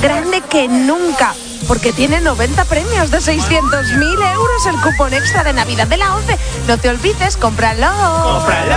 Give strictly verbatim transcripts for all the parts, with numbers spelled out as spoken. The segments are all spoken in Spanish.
grande que nunca, porque tiene noventa premios de seiscientos mil euros el cupón extra de Navidad de la once. No te olvides, cómpralo. ¡Cómpralo!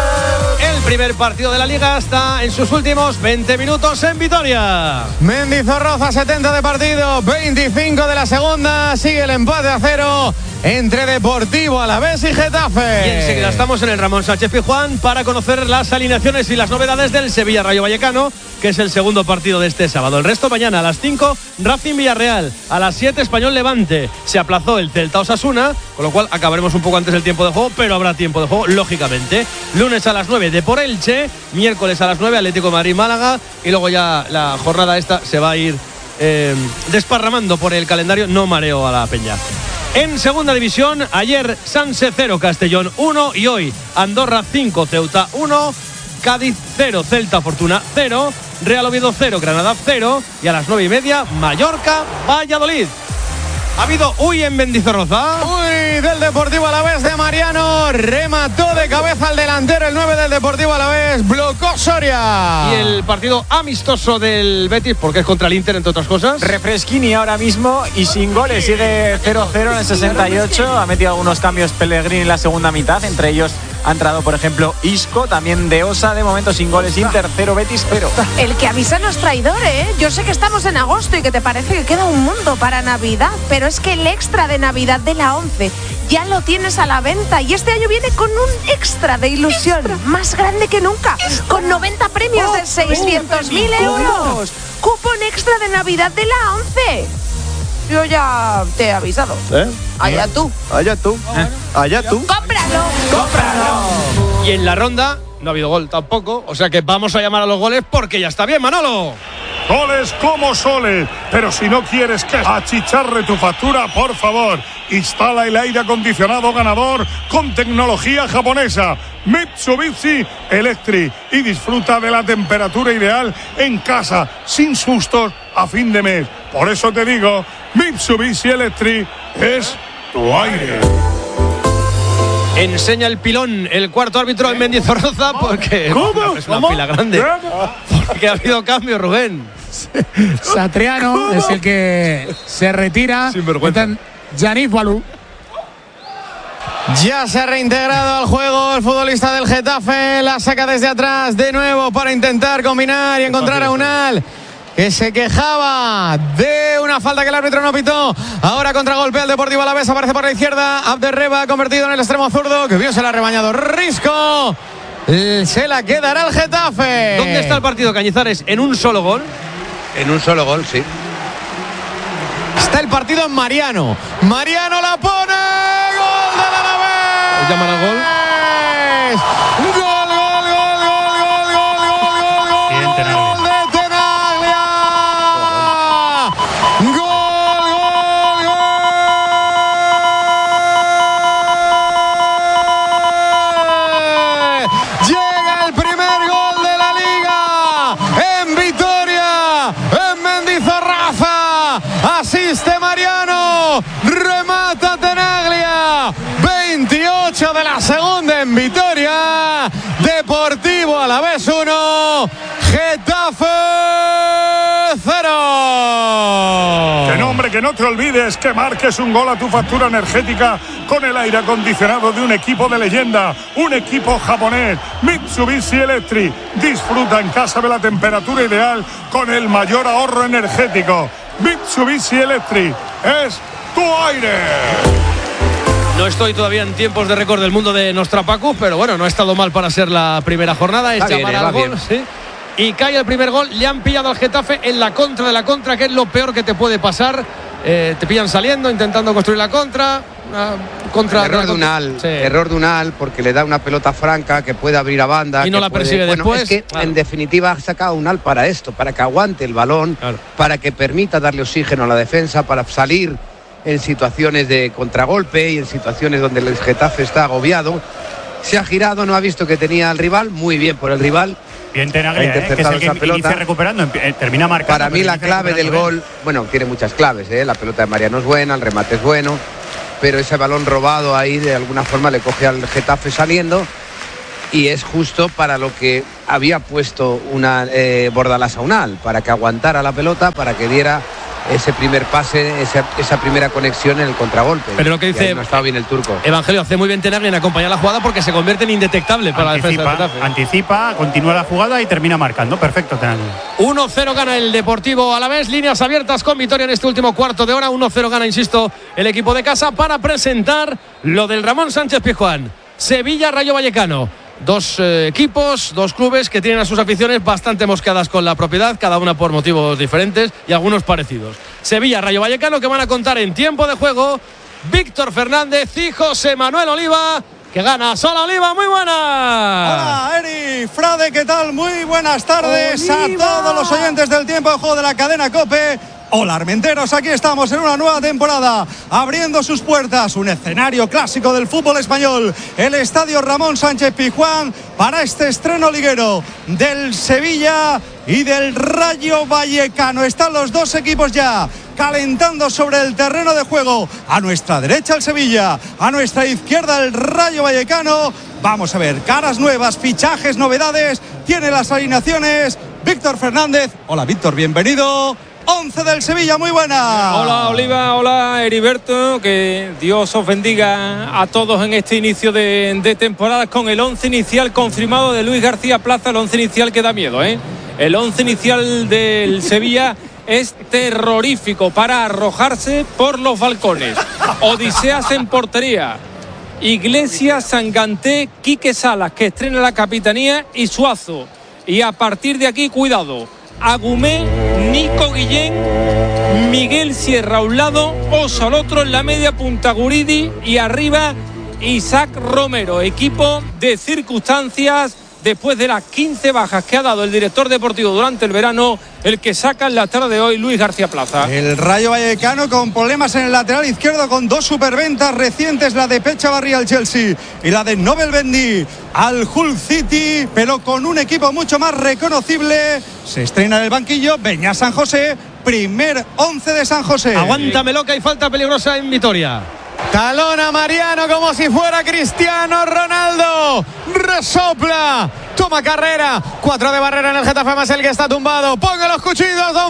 El primer partido de la Liga está en sus últimos veinte minutos en Vitoria. Mendizorroza, setenta de partido, veinticinco de la segunda. Sigue el empate a cero entre Deportivo Alavés y Getafe. Y enseguida estamos en el Ramón Sánchez Pizjuán para conocer las alineaciones y las novedades del Sevilla Rayo Vallecano, que es el segundo partido de este sábado. El resto mañana a las cinco, Racing Villarreal. A las siete, Español Levante. Se aplazó el Celta Osasuna, con lo cual acabaremos un poco antes del tiempo de juego, pero habrá tiempo de juego, lógicamente. Lunes a las nueve, Depor Elche. Miércoles a las nueve, Atlético de Madrid Málaga. Y luego ya la jornada esta se va a ir eh, desparramando por el calendario. No mareo a la peña. En segunda división, ayer Sanse cero, Castellón uno, y hoy Andorra cinco, Ceuta uno, Cádiz cero, Celta Fortuna cero, Real Oviedo cero, Granada cero, y a las nueve y media Mallorca Valladolid. Ha habido uy en Mendizorroza. Uy del Deportivo Alavés de Mariano. Remató de cabeza al delantero, el nueve del Deportivo Alavés. Blocó Soria. Y el partido amistoso del Betis, porque es contra el Inter, entre otras cosas. Refresquini ahora mismo y sin goles. Sigue cero cero en el sesenta y ocho. Ha metido algunos cambios Pellegrini en la segunda mitad. Entre ellos ha entrado, por ejemplo, Isco. También de Osa. De momento sin goles. Inter cero, Betis cero. El que avisa no es traidor, ¿eh? Yo sé que estamos en agosto y que te parece que queda un mundo para Navidad, pero es que el extra de Navidad de la once ya lo tienes a la venta y este año viene con un extra de ilusión extra. Más grande que nunca, extra. Con noventa premios oh, de seiscientos mil euros. Cupón extra de Navidad de la once. Yo ya te he avisado. ¿Eh? Allá tú. Allá tú. ¿Eh? Allá tú. ¡Cómpralo! ¡Cómpralo! Y en la ronda no ha habido gol tampoco, o sea que vamos a llamar a los goles porque ya está bien, Manolo. Goles como soles, pero si no quieres que achicharre tu factura, por favor, instala el aire acondicionado ganador con tecnología japonesa Mitsubishi Electric y disfruta de la temperatura ideal en casa, sin sustos a fin de mes. Por eso te digo, Mitsubishi Electric es tu aire. Enseña el pilón el cuarto árbitro en Mendizorroza porque ¿Cómo? es una ¿Cómo? fila grande. Porque ha habido cambio, Rubén. Satriano es el que se retira. Yannick Balú. Ya se ha reintegrado al juego el futbolista del Getafe. La saca desde atrás de nuevo para intentar combinar y encontrar a Unal, que se quejaba de una falta que el árbitro no pitó. Ahora contragolpea el Deportivo Alavés, aparece por la izquierda Abderreba, convertido en el extremo zurdo, que bien se la ha rebañado Risco. Se la quedará el Getafe. ¿Dónde está el partido, Cañizares? ¿En un solo gol? En un solo gol, sí. Está el partido en Mariano. Mariano la pone. ¡Gol del Alavés! ¿Llaman al gol? ¡Gol, gol, gol, gol, gol, gol, gol, gol! Bien, Tenaglia. ¡Gol de Tenaglia! ¡Gol, gol, gol! Llega el primer gol de la Liga en Vitoria, en Mendizorroza. Asiste Mariano, remata Tenaglia. veintiocho de la segunda en Vitoria. Deportivo Alavés uno, Getafe cero. Que nombre, que no te olvides que marques un gol a tu factura energética con el aire acondicionado de un equipo de leyenda, un equipo japonés, Mitsubishi Electric. Disfruta en casa de la temperatura ideal con el mayor ahorro energético. Mitsubishi Electric es tu aire. No estoy todavía en tiempos de récord del mundo de Nostrapacus, pero bueno, no ha estado mal para ser la primera jornada. Es bien, llamar eh, al gol, bien. sí. Y cae el primer gol. Le han pillado al Getafe en la contra de la contra, que es lo peor que te puede pasar. Eh, te pillan saliendo, intentando construir la contra. Una contra, error una de Unal, sí. error de Unal, porque le da una pelota franca que puede abrir a banda. Y no que la puede, persigue bueno, después. Es que Claro. en definitiva ha sacado Unal para esto, para que aguante el balón, Claro. para que permita darle oxígeno a la defensa, para salir en situaciones de contragolpe y en situaciones donde el Getafe está agobiado. Se ha girado, no ha visto que tenía al rival, muy bien por el rival. Bien Tenaglia, eh, que es el que esa pelota. inicia recuperando, eh, termina marcando. Para mí la clave del gol, bueno, tiene muchas claves, ¿eh? La pelota de Mariano es buena, el remate es bueno, pero ese balón robado ahí de alguna forma le coge al Getafe saliendo y es justo para lo que había puesto una eh, Bordalás Aunal, para que aguantara la pelota, para que diera ese primer pase, esa, esa primera conexión en el contragolpe. Pero lo que dice no ha estado bien el turco. Evangelio, hace muy bien Ten Hag en acompañar la jugada porque se convierte en indetectable para anticipa, la defensa del Getafe. Anticipa, continúa la jugada y termina marcando. Perfecto, Ten Hag. uno cero gana el Deportivo Alavés, líneas abiertas con Vitoria en este último cuarto de hora. uno cero gana, insisto, el equipo de casa para presentar lo del Ramón Sánchez Pizjuán. Sevilla, Rayo Vallecano. Dos eh, equipos, dos clubes que tienen a sus aficiones bastante mosqueadas con la propiedad, cada una por motivos diferentes y algunos parecidos. Sevilla, Rayo Vallecano, que van a contar en tiempo de juego Víctor Fernández y José Manuel Oliva, que gana. Sola Oliva, muy buena. Hola, Eri, Frade, ¿qué tal? Muy buenas tardes Oliva. A todos los oyentes del tiempo de juego de la cadena COPE. Hola Armenteros, aquí estamos en una nueva temporada, abriendo sus puertas, un escenario clásico del fútbol español, el Estadio Ramón Sánchez Pizjuán, para este estreno liguero del Sevilla y del Rayo Vallecano. Están los dos equipos ya calentando sobre el terreno de juego. A nuestra derecha el Sevilla, a nuestra izquierda el Rayo Vallecano. Vamos a ver, caras nuevas, fichajes, novedades, tiene las alineaciones Víctor Fernández. Hola Víctor, bienvenido. once del Sevilla, muy buena. Hola Oliva, hola Heriberto, que Dios os bendiga a todos en este inicio de, de temporada con el once inicial confirmado de Luis García Plaza, el once inicial que da miedo, ¿eh? El once inicial del Sevilla es terrorífico para arrojarse por los balcones. Odiseas en portería, Iglesias, Sanganté, Quique Salas, que estrena la capitanía, y Suazo. Y a partir de aquí, cuidado, Agumé, Nico Guillén, Miguel Sierra a un lado, Oso al otro, en la media punta Guridi y arriba Isaac Romero. Equipo de circunstancias después de las quince bajas que ha dado el director deportivo durante el verano, el que saca en la tarde de hoy Luis García Plaza. El Rayo Vallecano con problemas en el lateral izquierdo, con dos superventas recientes, la de Pecha Barría al Chelsea y la de Nobel Bendy al Hull City, pero con un equipo mucho más reconocible. Se estrena en el banquillo Beñat San José, primer once de San José. Aguántame loca y falta peligrosa en Vitoria. Talona Mariano como si fuera Cristiano Ronaldo. Resopla. Toma carrera. Cuatro de barrera en el Getafe, más el que está tumbado. Ponga los cuchillos, don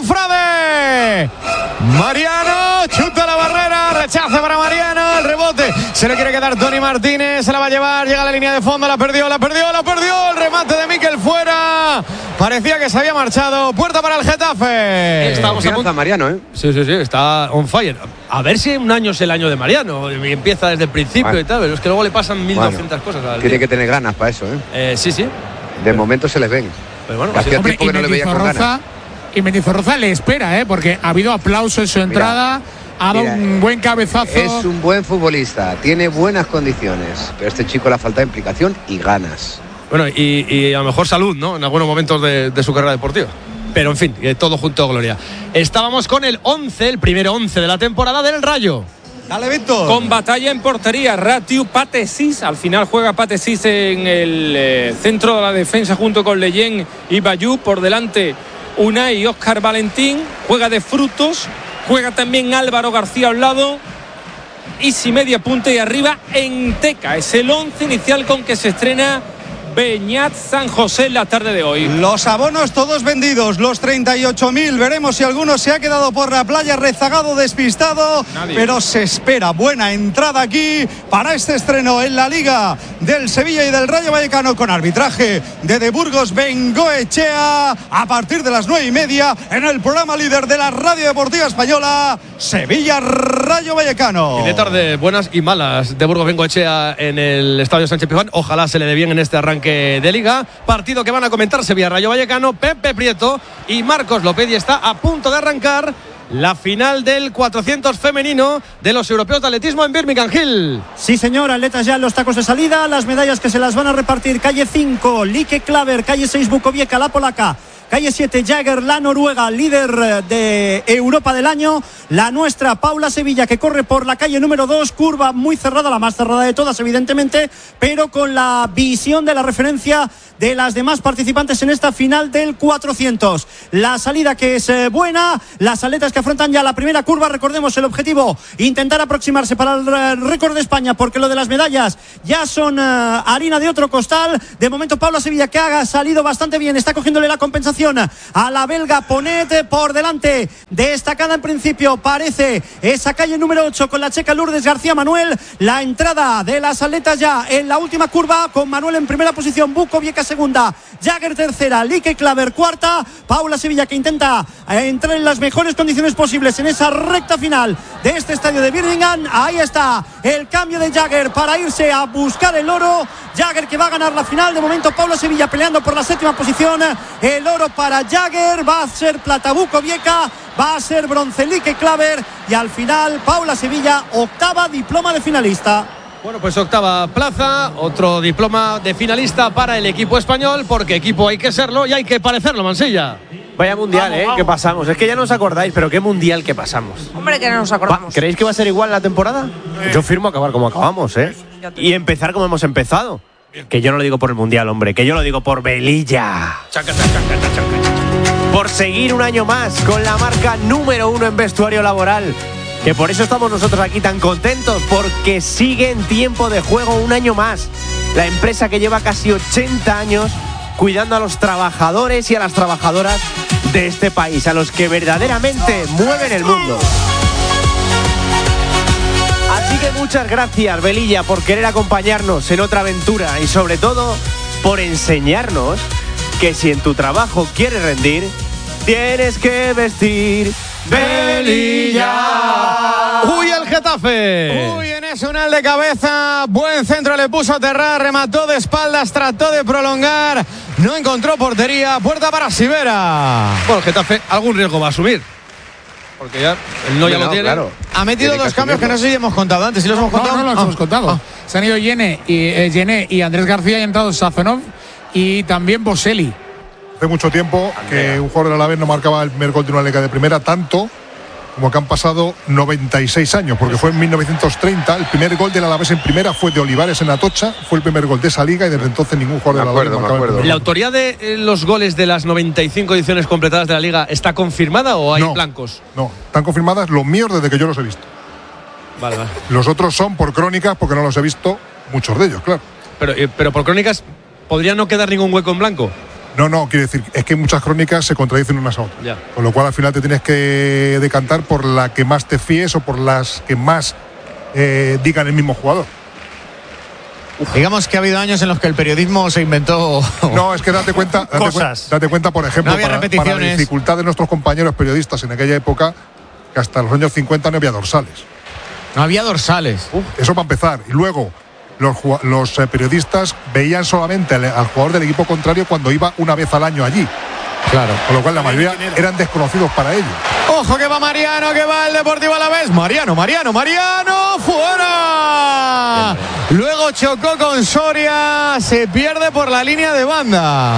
Frade. Mariano chuta la barrera. Rechace para Mariano. El rebote se lo quiere quedar Tony Martínez. Se la va a llevar. Llega a la línea de fondo. La perdió, la perdió, la perdió. El remate de Mikel fuera. Parecía que se había marchado. Puerta para el Getafe. Estamos a punto. Mariano, ¿eh? Sí, sí, sí. Está on fire. A ver si un año es el año de Mariano. Y empieza desde el principio, bueno, y tal. Pero es que luego le pasan mil doscientas bueno, cosas. Al tiene día. que tener ganas para eso, ¿eh? eh sí, sí. De momento se les ven. Pero bueno, hacía tiempo que no le veía con ganas. Y Mendizorroza le espera, ¿eh? Porque ha habido aplauso en su entrada. Mira, ha dado mira, un buen cabezazo. Es un buen futbolista, tiene buenas condiciones. Pero a este chico le falta implicación y ganas. Bueno, y, y a lo mejor salud, ¿no? En algunos momentos de, de su carrera deportiva. Pero en fin, todo junto a Gloria. Estábamos con el once, el primer once de la temporada del Rayo. Dale, Víctor. Con batalla en portería, Ratiu Patesis. Al final juega Patesis en el eh, centro de la defensa junto con Leyen y Bayú. Por delante Unai y Óscar Valentín. Juega de Frutos. Juega también Álvaro García a un lado. Isi media punta y arriba Enteca. Es el once inicial con que se estrena Beñat San José en la tarde de hoy. Los abonos todos vendidos, los treinta y ocho mil. Veremos si alguno se ha quedado por la playa rezagado, despistado. Nadie. Pero se espera buena entrada aquí para este estreno en la Liga del Sevilla y del Rayo Vallecano, con arbitraje de De Burgos Bengoechea, a partir de las nueve y media en el programa líder de la Radio Deportiva Española, Sevilla Rayo Vallecano. Y de tarde buenas y malas de Burgos Bengoechea en el Estadio Sánchez Pizjuán. Ojalá se le dé bien en este arranque de Liga. Partido que van a comentar Sevilla Rayo Vallecano, Pepe Prieto y Marcos López, y está a punto de arrancar la final del cuatrocientos femenino de los europeos de atletismo en Birmingham Hill. Sí, señor, atletas ya en los tacos de salida, las medallas que se las van a repartir: calle cinco, Lique Klaver; calle seis, Bukovieka, la polaca; calle siete, Jagger, la noruega, líder de Europa del año; la nuestra, Paula Sevilla, que corre por la calle número dos, curva muy cerrada, la más cerrada de todas, evidentemente, pero con la visión de la referencia de las demás participantes en esta final del cuatrocientos. La salida que es eh, buena, las atletas que afrontan ya la primera curva. Recordemos el objetivo, intentar aproximarse para el eh, récord de España, porque lo de las medallas ya son eh, harina de otro costal. De momento Paula Sevilla, que ha salido bastante bien, está cogiéndole la compensación a la belga Ponet por delante. Destacada en principio parece esa calle número ocho con la checa Lourdes García Manuel. La entrada de las atletas ya en la última curva, con Manuel en primera posición, Bukoviec segunda, Jagger tercera, Lieke Klaver cuarta, Paula Sevilla, que intenta entrar en las mejores condiciones posibles en esa recta final de este estadio de Birmingham. Ahí está el cambio de Jagger para irse a buscar el oro. Jagger, que va a ganar la final. De momento Paula Sevilla peleando por la séptima posición. El oro para Jagger, va a ser plata Bukoviec, va a ser bronce Lieke Klaver, y al final Paula Sevilla, octava diploma de finalista. Bueno, pues octava plaza, otro diploma de finalista para el equipo español, porque equipo hay que serlo y hay que parecerlo, Mansilla. Vaya mundial, vamos, ¿eh? vamos. Que pasamos. Es que ya no os acordáis, pero qué mundial que pasamos. Hombre, que no nos acordamos. ¿Creéis que va a ser igual la temporada? Eh. Yo firmo acabar como acabamos, ¿eh? Y empezar como hemos empezado. Que yo no lo digo por el mundial, hombre, que yo lo digo por Velilla. Chaca, chaca, chaca, chaca. Por seguir un año más con la marca número uno en vestuario laboral. Que por eso estamos nosotros aquí tan contentos, porque sigue en tiempo de juego un año más. La empresa que lleva casi ochenta años cuidando a los trabajadores y a las trabajadoras de este país, a los que verdaderamente mueven el mundo. Así que muchas gracias, Velilla, por querer acompañarnos en otra aventura, y sobre todo por enseñarnos que si en tu trabajo quieres rendir, tienes que vestir Velilla. ¡Uy, el Getafe! Uy, en ese unal de cabeza, buen centro le puso a Terrar, remató de espaldas, trató de prolongar, no encontró portería, puerta para Sivera. Bueno, el Getafe algún riesgo va a asumir, porque ya el no ya bueno, lo tiene. Claro. Ha metido tiene dos cambios que no sé si hemos contado antes. ¿Sí los hemos contado? No, no los ah. hemos contado. Ah. Se han ido Yene y, eh, Yene y Andrés García, y han entrado Sazonov y también Boselli. Hace mucho tiempo que un jugador del Alavés no marcaba el primer gol de una liga de primera, tanto como que han pasado noventa y seis años, porque fue en mil novecientos treinta. El primer gol del Alavés en primera fue de Olivares en Atocha, fue el primer gol de esa liga, y desde entonces ningún jugador del Alavés marcaba el primer. ¿La autoría de eh, los goles de las noventa y cinco ediciones completadas de la liga está confirmada o hay no, blancos? No, están confirmadas los míos desde que yo los he visto. Vale, vale. Los otros son por crónicas, porque no los he visto, muchos de ellos, claro. Pero, eh, pero por crónicas, ¿podría no quedar ningún hueco en blanco? No, no, quiere decir, es que muchas crónicas se contradicen unas a otras. Ya. Con lo cual al final te tienes que decantar por la que más te fíes o por las que más eh, digan el mismo jugador. Uf. Digamos que ha habido años en los que el periodismo se inventó. No, es que date cuenta, date, cosas. Cu date cuenta, por ejemplo, no había para, repeticiones. para la dificultad de nuestros compañeros periodistas en aquella época, que hasta los años cincuenta no había dorsales. No había dorsales. Uf. Eso para empezar. Y luego, los, los eh, periodistas veían solamente al, al jugador del equipo contrario cuando iba una vez al año allí. Claro. Con lo cual la mayoría eran desconocidos para ellos. Ojo que va Mariano, que va el Deportivo Alavés. Mariano, Mariano, Mariano, fuera. Luego chocó con Soria, se pierde por la línea de banda.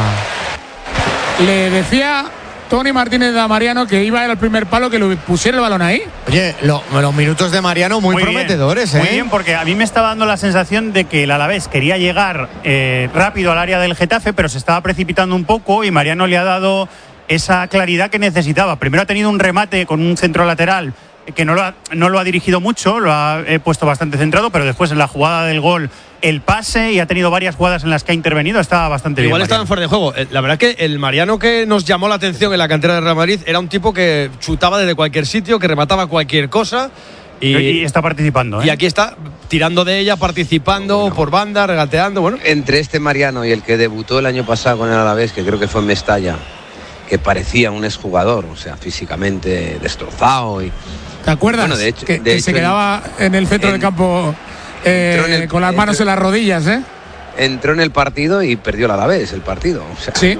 Le decía Tony Martínez de Mariano que iba al primer palo, que lo pusiera el balón ahí. Oye, lo, los minutos de Mariano muy, muy prometedores, bien, ¿eh? Muy bien, porque a mí me estaba dando la sensación de que el Alavés quería llegar eh, rápido al área del Getafe, pero se estaba precipitando un poco, y Mariano le ha dado esa claridad que necesitaba. Primero ha tenido un remate con un centro lateral que no lo ha, no lo ha dirigido mucho, lo ha eh, puesto bastante centrado, pero después en la jugada del gol, el pase, y ha tenido varias jugadas en las que ha intervenido, estaba bastante bien. Igual estaban fuera de juego. La verdad que el Mariano que nos llamó la atención en la cantera de Real Madrid era un tipo que chutaba desde cualquier sitio, que remataba cualquier cosa. Y, y está participando, ¿eh? Y aquí está tirando de ella, participando bueno. por banda, regateando. Bueno. Entre este Mariano y el que debutó el año pasado con el Alavés, que creo que fue en Mestalla, que parecía un exjugador, o sea, físicamente destrozado. Y, ¿te acuerdas? Bueno, de hecho, que, de que hecho, se quedaba en el centro en, del campo eh, el, con las manos entró, en las rodillas, ¿eh? Entró en el partido y perdió el Alavés el partido. O sea, sí. No,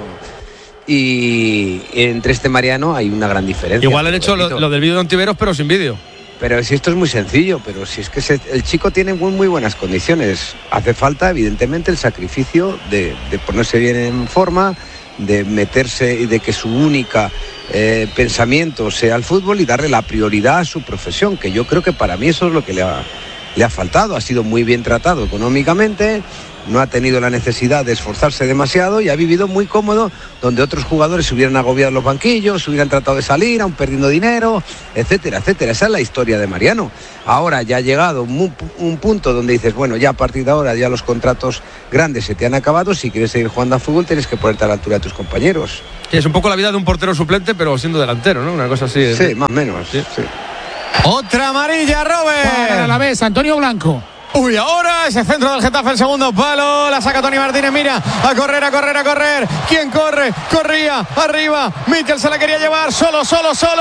y entre este Mariano hay una gran diferencia. Igual han hecho lo, lo del vídeo de Ontiveros, pero sin vídeo. Pero si esto es muy sencillo, pero si es que se, el chico tiene muy, muy buenas condiciones. Hace falta, evidentemente, el sacrificio de, de ponerse bien en forma, de meterse y de que su única eh, pensamiento sea el fútbol y darle la prioridad a su profesión, que yo creo que para mí eso es lo que le ha, le ha faltado. Ha sido muy bien tratado económicamente, no ha tenido la necesidad de esforzarse demasiado y ha vivido muy cómodo, donde otros jugadores se hubieran agobiado en los banquillos, se hubieran tratado de salir, aún perdiendo dinero, etcétera, etcétera. Esa es la historia de Mariano. Ahora ya ha llegado un, un punto donde dices, bueno, ya a partir de ahora ya los contratos grandes se te han acabado, si quieres seguir jugando a fútbol tienes que ponerte a la altura de tus compañeros. Es un poco la vida de un portero suplente, pero siendo delantero, ¿no? Una cosa así. Sí, más o menos. Sí. Sí. Otra amarilla, Robert. Para la vez, Antonio Blanco. Uy, ahora ese centro del Getafe, el segundo palo, la saca Tony Martínez, mira, a correr, a correr, a correr. ¿Quién corre? Corría, arriba, Mikel se la quería llevar, solo, solo, solo,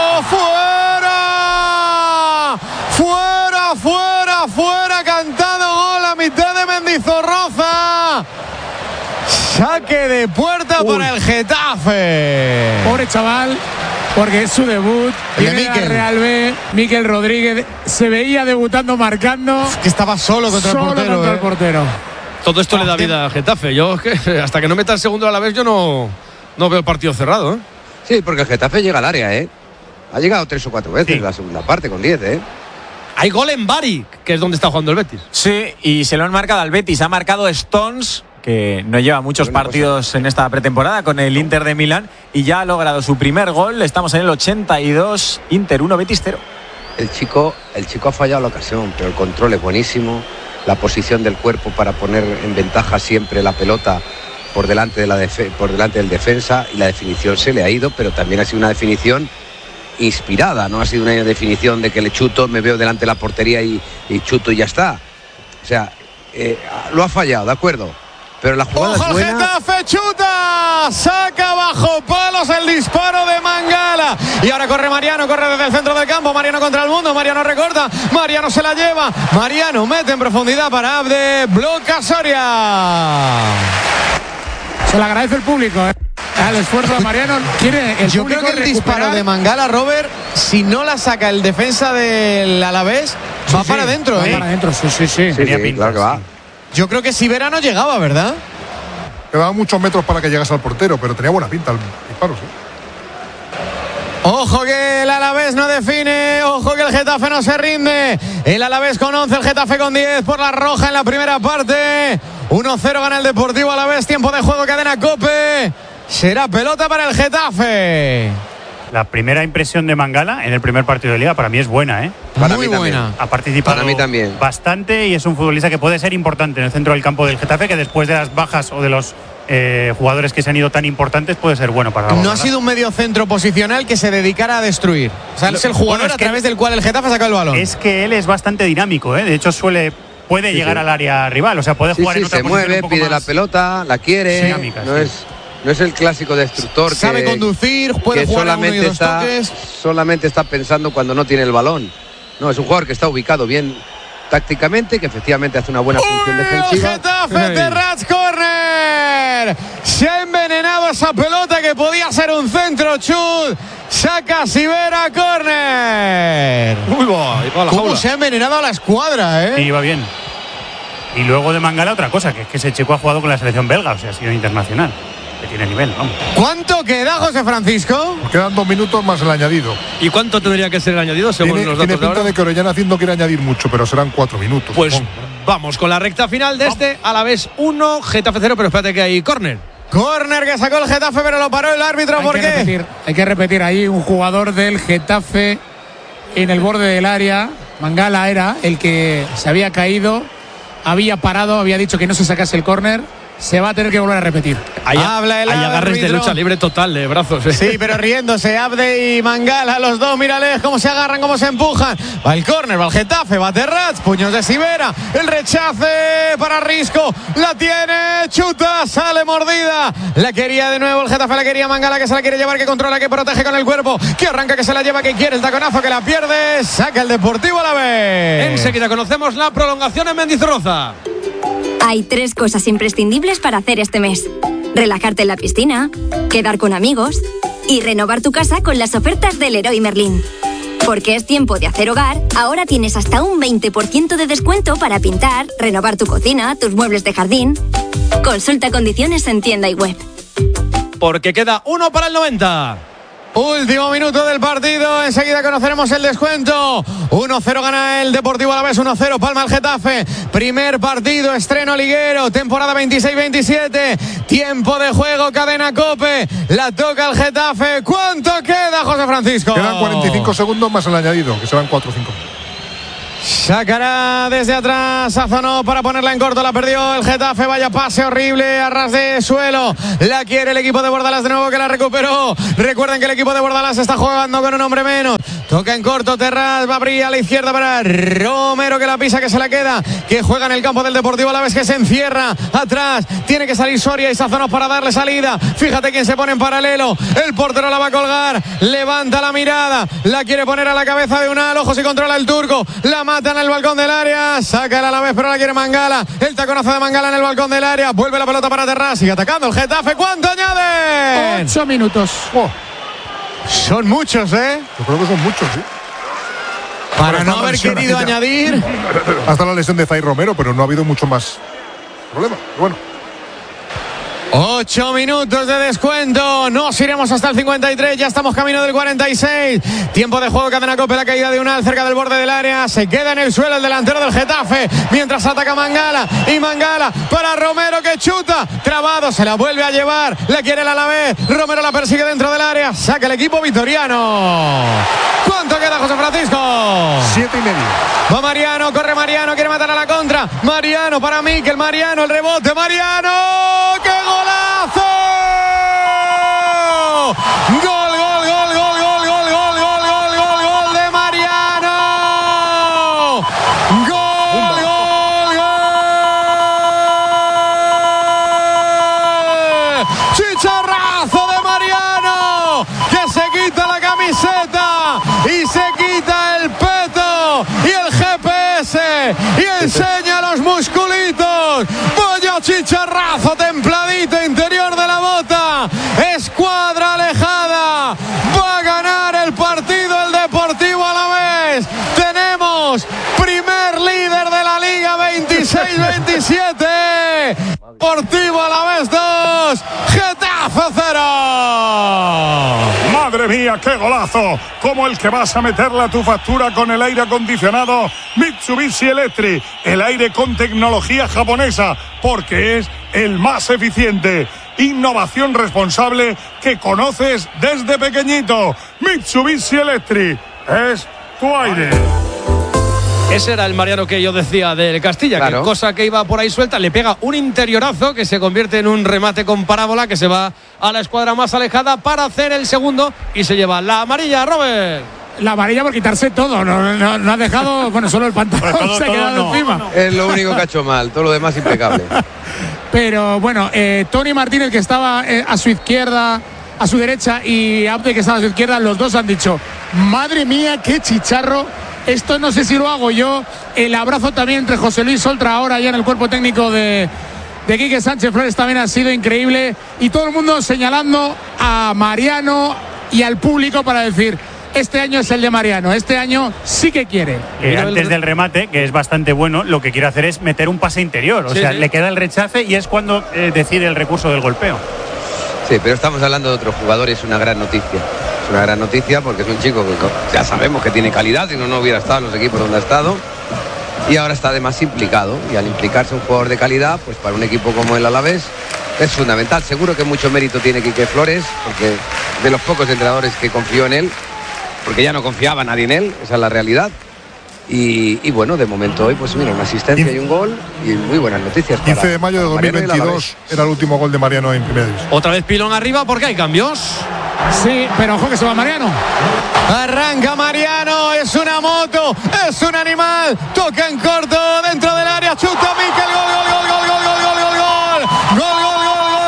fuera, fuera, fuera, fuera, cantado gol a mitad de Mendizorroza. Saque de puerta Uy. para el Getafe. Pobre chaval, porque es su debut. Viene la Real B, Mikel Rodríguez se veía debutando, marcando. Es que estaba solo contra solo el portero. Contra eh. el portero. Todo esto oh, le da vida al Getafe. Yo es que hasta que no meta el segundo a la vez yo no, no veo el partido cerrado. ¿eh? Sí, porque el Getafe llega al área, ¿eh? Ha llegado tres o cuatro veces sí. la segunda parte con diez, ¿eh? Hay gol en Bari, que es donde está jugando el Betis. Sí, y se lo han marcado al Betis. Ha marcado Stones, que no lleva muchos partidos en esta pretemporada con el Inter de Milán y ya ha logrado su primer gol. Estamos en el ochenta y dos, Inter uno, Betis cero. El chico, el chico ha fallado la ocasión, pero el control es buenísimo. La posición del cuerpo para poner en ventaja siempre la pelota por delante, de la defe- por delante del defensa, y la definición se le ha ido, pero también ha sido una definición inspirada, no ha sido una definición de que le chuto, me veo delante de la portería y, y chuto y ya está. O sea, eh, lo ha fallado, de acuerdo, pero la jugada ¡Ojo, es buena. Getafe chuta! Saca bajo palos el disparo de Mangala. Y ahora corre Mariano, corre desde el centro del campo. Mariano contra el mundo, Mariano recorta. Mariano se la lleva. Mariano mete en profundidad para Abde. Bloca Soria. Se le agradece el público, ¿eh? Al esfuerzo de Mariano. Quiere el Yo creo que el disparo de Mangala, Robert, si no la saca el defensa del Alavés, sí, va sí, para adentro, va ¿eh? para adentro, sí, sí, sí. sí, sí claro que va. Yo creo que si Vera no llegaba, ¿verdad? Quedaban muchos metros para que llegase al portero, pero tenía buena pinta el disparo, sí. Ojo que el Alavés no define, ojo que el Getafe no se rinde. El Alavés con once, el Getafe con diez por la roja en la primera parte. uno cero gana el Deportivo Alavés, tiempo de juego, cadena COPE. Será pelota para el Getafe. La primera impresión de Mangala en el primer partido de Liga para mí es buena, ¿eh? Para Muy mí buena. Ha participado para mí también. bastante y es un futbolista que puede ser importante en el centro del campo del Getafe, que después de las bajas o de los eh, jugadores que se han ido tan importantes puede ser bueno para la No bola, ha sido un medio centro posicional que se dedicara a destruir. O sea, Lo, es el jugador bueno, es a través del cual el Getafe saca el balón. Es que él es bastante dinámico, ¿eh? De hecho suele puede sí, llegar sí. al área rival, o sea, puede sí, jugar sí, en otra se posición mueve, un poco pide más la pelota, la quiere, dinámica, no sí. es No es el clásico destructor sabe que, conducir, puede que jugar solamente a uno y dos está, toques. solamente está pensando cuando no tiene el balón. No, es un jugador que está ubicado bien tácticamente, que efectivamente hace una buena función ¡Uy, defensiva. El Getafe de Rats corner. Se ha envenenado esa pelota que podía ser un centro. Chut. Saca Sivera corner. Uy, va, y va a la ¿Cómo jaula. se ha envenenado a la escuadra, eh? Sí, va bien. Y luego de Mangala otra cosa, que es que ese chico ha jugado con la selección belga, o sea, ha sido internacional. Que tiene nivel, vamos. ¿Cuánto queda, José Francisco? Quedan dos minutos más el añadido. ¿Y cuánto tendría que ser el añadido según Tiene, los tiene datos de pinta ahora? de que Orellana haciendo quiere añadir mucho, pero serán cuatro minutos. Pues supongo. vamos con la recta final de este Alavés uno, Getafe cero, pero espérate que hay córner. Córner que sacó el Getafe, pero lo paró el árbitro. Hay ¿Por que qué? Repetir, hay que repetir ahí un jugador del Getafe en el borde del área. Mangala era el que se había caído, había parado, había dicho que no se sacase el córner. Se va a tener que volver a repetir. Hay, Habla el hay agarres árbitro. de lucha libre total de brazos. ¿eh? Sí, pero riéndose, Abde y Mangala, los dos, mírales cómo se agarran, cómo se empujan. Va el córner, va el Getafe, va Terrats, puños de Sivera, el rechace para Risco, la tiene, chuta, sale mordida. La quería de nuevo el Getafe, la quería Mangala, que se la quiere llevar, que controla, que protege con el cuerpo, que arranca, que se la lleva, que quiere el taconazo, que la pierde, saca el Deportivo a la vez. Enseguida conocemos la prolongación en Mendizorroza. Hay tres cosas imprescindibles para hacer este mes: relajarte en la piscina, quedar con amigos y renovar tu casa con las ofertas del Leroy Merlin. Porque es tiempo de hacer hogar, ahora tienes hasta un veinte por ciento de descuento para pintar, renovar tu cocina, tus muebles de jardín. Consulta condiciones en tienda y web. Porque queda uno para el noventa. Último minuto del partido, enseguida conoceremos el descuento. uno cero gana el Deportivo Alavés, uno cero palma el Getafe. Primer partido, estreno liguero, temporada veintiséis veintisiete. Tiempo de juego, cadena COPE. La toca el Getafe. ¿Cuánto queda, José Francisco? Quedan cuarenta y cinco segundos más el añadido, que serán cuatro o cinco. Sacará desde atrás Sazonó para ponerla en corto, la perdió el Getafe, vaya pase horrible a ras de suelo, la quiere el equipo de Bordalás de nuevo, que la recuperó. Recuerden que el equipo de Bordalás está jugando con un hombre menos, toca en corto Terrás, va a abrir a la izquierda para Romero, que la pisa, que se la queda, que juega en el campo del Deportivo Alavés, que se encierra atrás, tiene que salir Soria y Sazonó para darle salida. Fíjate quién se pone en paralelo, el portero la va a colgar, levanta la mirada, la quiere poner a la cabeza de Unal, ojo si controla el turco, la mata en el balcón del área, saca el Alavés pero la quiere Mangala, el taconazo de Mangala en el balcón del área, vuelve la pelota para Terrás, sigue atacando el Getafe. ¿Cuánto añade? Ocho minutos. Oh. Son muchos, ¿eh? Yo creo que son muchos, sí. Para no haber querido añadir. Hasta la lesión de Zay Romero, pero no ha habido mucho más problema. Bueno. Ocho minutos de descuento. Nos iremos hasta el cincuenta y tres. Ya estamos camino del cuarenta y seis. Tiempo de juego, cadena COPE. La caída de Unal cerca del borde del área. Se queda en el suelo el delantero del Getafe. Mientras ataca Mangala. Y Mangala para Romero, que chuta. Trabado. Se la vuelve a llevar. La quiere el Alavés. Romero la persigue dentro del área. Saca el equipo vitoriano. ¿Cuánto queda, José Francisco? Siete y medio. Va Mariano. Corre Mariano. Quiere matar a la contra. Mariano para Mikel. Mariano. El rebote. Mariano. ¡Qué gol! ¡Golazo! ¡Gol, gol, gol, gol, gol, gol, gol, gol, gol, gol, gol de Mariano! ¡Gol, gol, gol! ¡Chicharrazo de Mariano! Que se quita la camiseta y se quita el peto y el G P S y enseña los musculitos. ¡Vaya chicharrazo templadito interior de la bota! Escuadra alejada. Va a ganar el partido el Deportivo Alavés. Tenemos primer líder de la Liga veintiséis veintisiete. Deportivo Alavés dos, Getafe cero. Madre mía, qué golazo, como el que vas a meterle a tu factura con el aire acondicionado Mitsubishi Electric, el aire con tecnología japonesa, porque es el más eficiente. Innovación responsable que conoces desde pequeñito. Mitsubishi Electric es tu aire. Ese era el Mariano que yo decía del Castilla, claro. Que cosa que iba por ahí suelta, le pega un interiorazo que se convierte en un remate con parábola, que se va a la escuadra más alejada para hacer el segundo y se lleva la amarilla, Robert. La amarilla por quitarse todo, no, no, no ha dejado, bueno, solo el pantalón todo, se ha quedado no, encima. No. Es lo único que ha hecho mal, todo lo demás impecable. Pero bueno, eh, Tony Martínez, que estaba eh, a su izquierda, a su derecha, y Abde, que estaba a su izquierda, los dos han dicho, madre mía, qué chicharro. Esto no sé si lo hago yo. El abrazo también entre José Luis Oltra, ahora ya en el cuerpo técnico de, de Quique Sánchez Flores, también ha sido increíble. Y todo el mundo señalando a Mariano y al público para decir, este año es el de Mariano, este año sí que quiere. Eh, antes del remate, que es bastante bueno, lo que quiere hacer es meter un pase interior. O sí, sea, sí. Le queda el rechace y es cuando eh, decide el recurso del golpeo. Sí, pero estamos hablando de otro jugador, es una gran noticia. Es una gran noticia porque es un chico que ya sabemos que tiene calidad, si no, no hubiera estado en los equipos donde ha estado. Y ahora está además implicado. Y al implicarse un jugador de calidad, pues para un equipo como el Alavés es fundamental. Seguro que mucho mérito tiene Quique Flores, porque de los pocos entrenadores que confió en él, porque ya no confiaba nadie en él, esa es la realidad. Y, y bueno, de momento hoy, pues mira, una asistencia y un gol y muy buenas noticias. quince de mayo de dos mil veintidós era el último gol de Mariano en primera división. Otra vez pilón arriba porque hay cambios. Sí, pero ojo que se va Mariano. Arranca Mariano, es una moto, es un animal, toca en corto dentro del área, chuta Mikel, gol, gol, gol, gol, gol, gol, gol, gol, gol, gol, gol.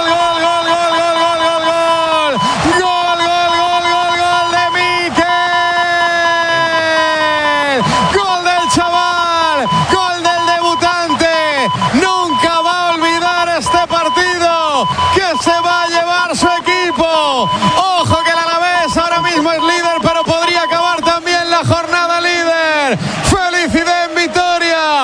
Ojo que el Alavés ahora mismo es líder, pero podría acabar también la jornada líder. Felicidad en Vitoria.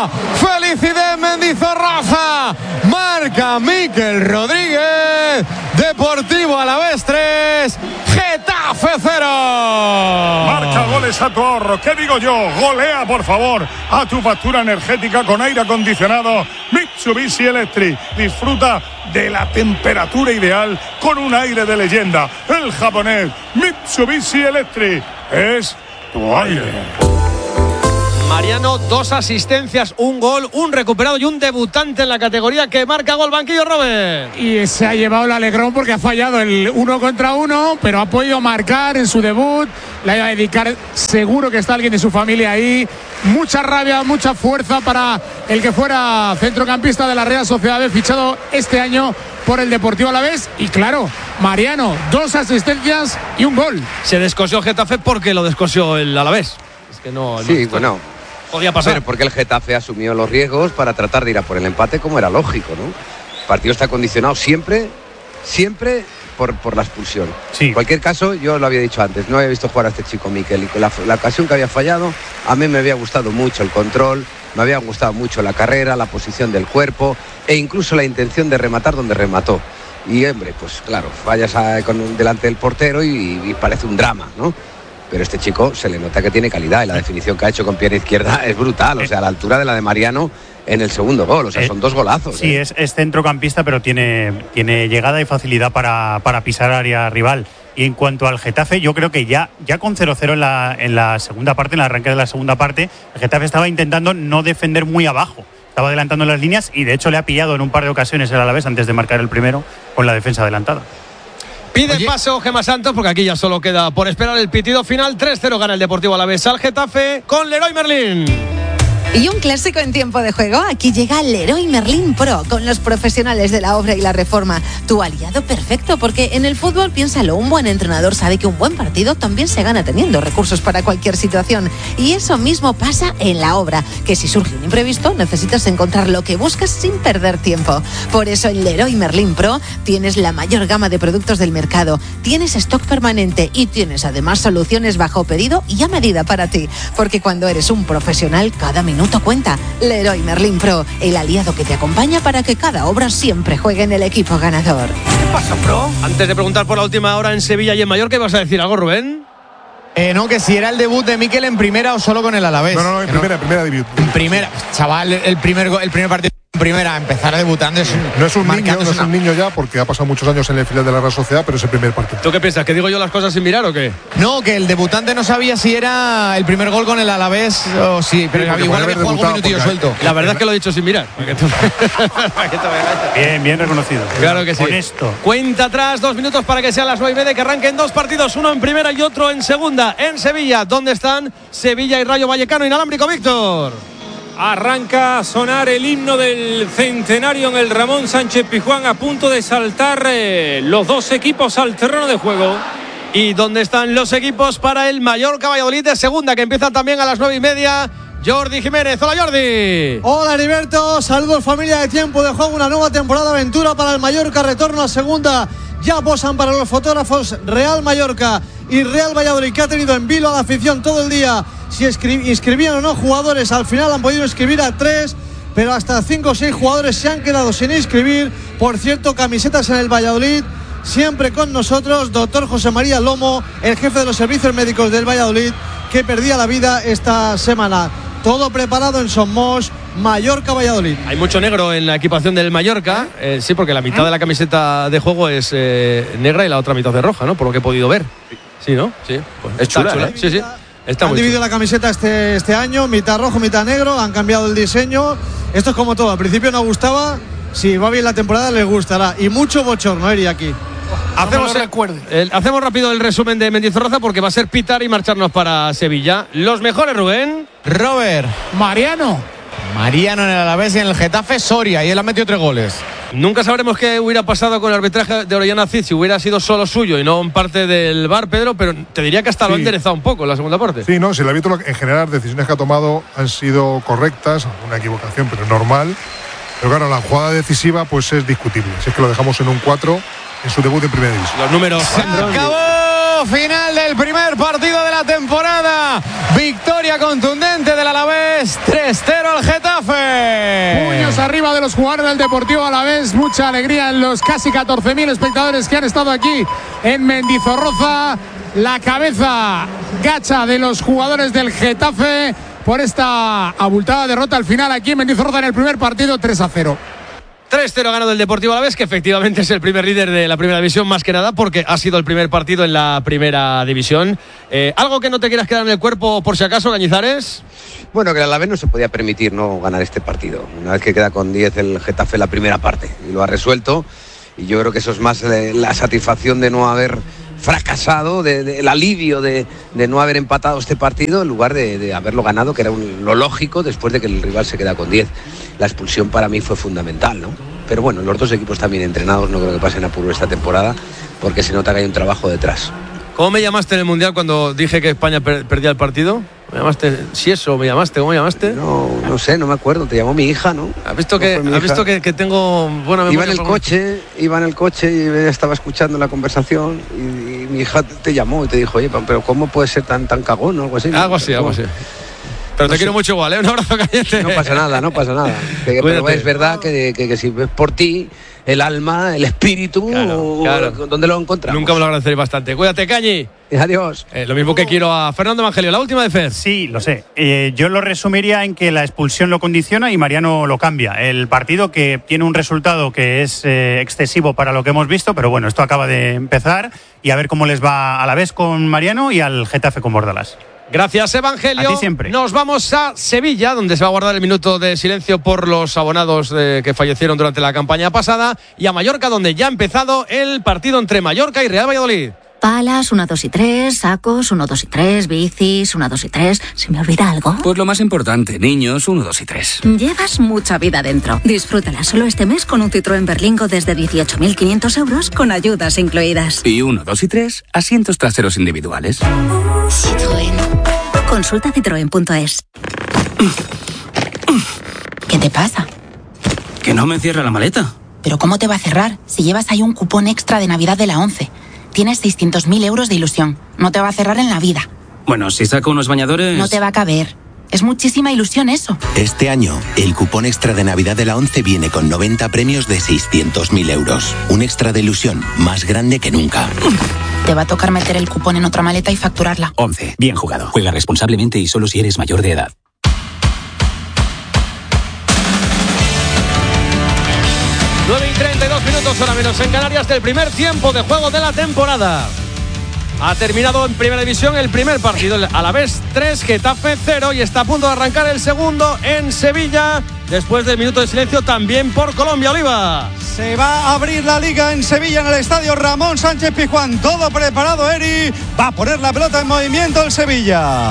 goles a tu ahorro. ¿Qué digo yo? Golea, por favor, a tu factura energética con aire acondicionado Mitsubishi Electric. Disfruta de la temperatura ideal con un aire de leyenda. El japonés Mitsubishi Electric es tu aire. Mariano, dos asistencias, un gol, un recuperado y un debutante en la categoría que marca gol banquillo, Robert. Y se ha llevado el alegrón porque ha fallado el uno contra uno, pero ha podido marcar en su debut. Le iba a dedicar, seguro que está alguien de su familia ahí. Mucha rabia, mucha fuerza para el que fuera centrocampista de la Real Sociedad B, fichado este año por el Deportivo Alavés. Y claro, Mariano, dos asistencias y un gol. Se descosió Getafe porque lo descosió el Alavés. Es que no. Sí, no, bueno. Podía pasar. Pero porque el Getafe asumió los riesgos para tratar de ir a por el empate, como era lógico, ¿no? El partido está condicionado siempre, siempre por, por la expulsión. Sí. En cualquier caso, yo lo había dicho antes, no había visto jugar a este chico Miquel, y con la, la ocasión que había fallado, a mí me había gustado mucho el control, me había gustado mucho la carrera, la posición del cuerpo e incluso la intención de rematar donde remató. Y, hombre, pues claro, fallas a, con, delante del portero y, y parece un drama, ¿no? Pero este chico se le nota que tiene calidad y la definición que ha hecho con pierna izquierda es brutal, o sea, a la altura de la de Mariano en el segundo gol, o sea, son dos golazos. Sí, ¿eh? es, es centrocampista, pero tiene, tiene llegada y facilidad para, para pisar área rival. Y en cuanto al Getafe, yo creo que ya, ya con cero cero en la, en la segunda parte, en el arranque de la segunda parte, el Getafe estaba intentando no defender muy abajo. Estaba adelantando las líneas y de hecho le ha pillado en un par de ocasiones el Alavés antes de marcar el primero con la defensa adelantada. Pide Oye. paso Gemma Santos porque aquí ya solo queda por esperar el pitido final. tres cero gana el Deportivo Alavés al Getafe con Leroy Merlin. Y un clásico en tiempo de juego. Aquí llega Leroy Merlin Pro con los profesionales de la obra y la reforma. Tu aliado perfecto, porque en el fútbol, piénsalo, un buen entrenador sabe que un buen partido también se gana teniendo recursos para cualquier situación. Y eso mismo pasa en la obra, que si surge un imprevisto, necesitas encontrar lo que buscas sin perder tiempo. Por eso en Leroy Merlin Pro tienes la mayor gama de productos del mercado, tienes stock permanente y tienes además soluciones bajo pedido y a medida para ti. Porque cuando eres un profesional, cada minuto Minuto cuenta. Leroy Merlin Pro, el aliado que te acompaña para que cada obra siempre juegue en el equipo ganador. ¿Qué pasa, Pro? Antes de preguntar por la última hora en Sevilla y en Mallorca, ¿ibas a decir algo, Rubén? Eh, no, que si era el debut de Miquel en primera o solo con el Alavés. No, no, no, en primera, no. primera debut. En primera, chaval, el primer, el primer partido en primera, empezar debutando es un, no es un niño, no es una... un niño ya, porque ha pasado muchos años en el filial de la Real Sociedad, pero es el primer partido. ¿Tú qué piensas? ¿Que digo yo las cosas sin mirar o qué? No, que el debutante no sabía si era el primer gol con el Alavés o sí, pero sí, igual había jugado algún minutillo suelto. La verdad es que lo he dicho sin mirar. Bien, bien reconocido. Claro que sí. Honesto. Cuenta atrás, dos minutos para que sean las nueve y media, que arranquen dos partidos, uno en primera y otro en segunda, en Sevilla. ¿Dónde están Sevilla y Rayo Vallecano? Inalámbrico, Víctor. Arranca a sonar el himno del centenario en el Ramón Sánchez Pizjuán, a punto de saltar eh, los dos equipos al terreno de juego. ¿Y dónde están los equipos para el Mallorca Valladolid de segunda, que empiezan también a las nueve y media? Jordi Jiménez. Hola, Jordi. Hola, Heriberto. Saludos, familia de Tiempo de Juego. Una nueva temporada de aventura para el Mallorca. Retorno a segunda. Ya posan para los fotógrafos Real Mallorca y Real Valladolid, que ha tenido en vilo a la afición todo el día si inscribían o no jugadores. Al final han podido inscribir a tres, pero hasta cinco o seis jugadores se han quedado sin inscribir. Por cierto, camisetas en el Valladolid. Siempre con nosotros, doctor José María Lomo, el jefe de los servicios médicos del Valladolid, que perdía la vida esta semana. Todo preparado en Somos, Mallorca Valladolid. Hay mucho negro en la equipación del Mallorca, eh, sí, porque la mitad de la camiseta de juego es eh, negra y la otra mitad es roja, ¿no? Por lo que he podido ver. Sí, ¿no? Sí. Pues es chula, chula. ¿eh? Sí, sí. Está han muy dividido chula. la camiseta este, este año, mitad rojo, mitad negro, han cambiado el diseño. Esto es como todo, al principio no gustaba, si va bien la temporada les gustará. Y mucho bochorno, Eri, aquí. Hacemos, no el, el, hacemos rápido el resumen de Mendizorroza porque va a ser pitar y marcharnos para Sevilla. Los mejores, Rubén. Robert. Mariano. Mariano en el Alavés y en el Getafe, Soria, y él ha metido tres goles. Nunca sabremos qué hubiera pasado con el arbitraje de Orellana Cid si hubiera sido solo suyo y no en parte del V A R, Pedro, pero te diría que hasta sí. lo ha enderezado un poco en la segunda parte. Sí, no, si el árbitro en general las decisiones que ha tomado han sido correctas, una equivocación, pero normal. Pero claro, la jugada decisiva pues es discutible. Si es que lo dejamos en un cuatro en su debut en primera división. Los números. Se acabó. Final del primer partido de la temporada. Victoria contundente del Alavés. tres cero al Getafe. Puños arriba de los jugadores del Deportivo Alavés. Mucha alegría en los casi catorce mil espectadores que han estado aquí en Mendizorroza. La cabeza gacha de los jugadores del Getafe por esta abultada derrota al final aquí en Mendizorroza en el primer partido, tres a cero. tres cero ganado el Deportivo Alavés, que efectivamente es el primer líder de la primera división, más que nada porque ha sido el primer partido en la primera división. Eh, ¿Algo que no te quieras quedar en el cuerpo por si acaso, Cañizares? Bueno, que el Alavés no se podía permitir no ganar este partido. Una vez que queda con diez el Getafe en la primera parte y lo ha resuelto, y yo creo que eso es más eh, la satisfacción de no haber fracasado, de, de, el alivio de, de no haber empatado este partido en lugar de, de haberlo ganado, que era un, lo lógico después de que el rival se queda con diez. La expulsión para mí fue fundamental, ¿no? Pero bueno, los dos equipos también entrenados, no creo que pasen apuro esta temporada, porque se nota que hay un trabajo detrás. ¿Cómo me llamaste en el Mundial cuando dije que España per- perdía el partido? ¿Me llamaste? ¿Sí eso? ¿Me llamaste? ¿Cómo me llamaste? No, no sé, no me acuerdo. Te llamó mi hija, ¿no? ¿Has visto, que, no ¿has visto que, que tengo buena memoria? Iba en el coche, iba en el coche y ella estaba escuchando la conversación y, y mi hija te llamó y te dijo, oye, pero ¿cómo puede ser tan, tan cagón o algo así? Algo así, algo así. Pero no te sé. Quiero mucho igual, ¿eh? Un abrazo caliente. No pasa nada, no pasa nada. Que, pero es verdad que, que, que si ves por ti, el alma, el espíritu, claro, claro. ¿Dónde lo encontramos? Nunca me lo agradeceré bastante. Cuídate, Cañi. Adiós. Eh, lo mismo que quiero a Fernando Evangelio. La última de Fer. Sí, lo sé. Eh, yo lo resumiría en que la expulsión lo condiciona y Mariano lo cambia. El partido que tiene un resultado que es eh, excesivo para lo que hemos visto, pero bueno, esto acaba de empezar y a ver cómo les va a la vez con Mariano y al Getafe con Bordalás. Gracias, Evangelio. A ti siempre. Nos vamos a Sevilla, donde se va a guardar el minuto de silencio por los abonados eh, que fallecieron durante la campaña pasada, y a Mallorca, donde ya ha empezado el partido entre Mallorca y Real Valladolid. Palas, uno, dos y tres, sacos, uno, dos y tres, bicis, uno, dos y tres. ¿Se me olvida algo? Pues lo más importante, niños, uno, dos y tres. Llevas mucha vida dentro. Disfrútala solo este mes con un Citroën Berlingo desde dieciocho mil quinientos euros con ayudas incluidas. Y uno, dos y tres, asientos traseros individuales. Citroën. Consulta citroen punto es. ¿Qué te pasa? Que no me cierra la maleta. ¿Pero cómo te va a cerrar si llevas ahí un cupón extra de Navidad de la ONCE? Tienes seiscientos mil euros de ilusión. No te va a cerrar en la vida. Bueno, si saco unos bañadores... No te va a caber. Es muchísima ilusión eso. Este año, el cupón extra de Navidad de la ONCE viene con noventa premios de seiscientos mil euros. Un extra de ilusión más grande que nunca. Te va a tocar meter el cupón en otra maleta y facturarla. ONCE. Bien jugado. Juega responsablemente y solo si eres mayor de edad. nueve y treinta y dos minutos, hora menos en Canarias, del primer tiempo de juego de la temporada. Ha terminado en primera división el primer partido, el Alavés tres, Getafe cero, y está a punto de arrancar el segundo en Sevilla, después del minuto de silencio también por Colombia. Oliva. Se va a abrir la liga en Sevilla, en el estadio Ramón Sánchez Pizjuán. Todo preparado, Eri. Va a poner la pelota en movimiento el Sevilla.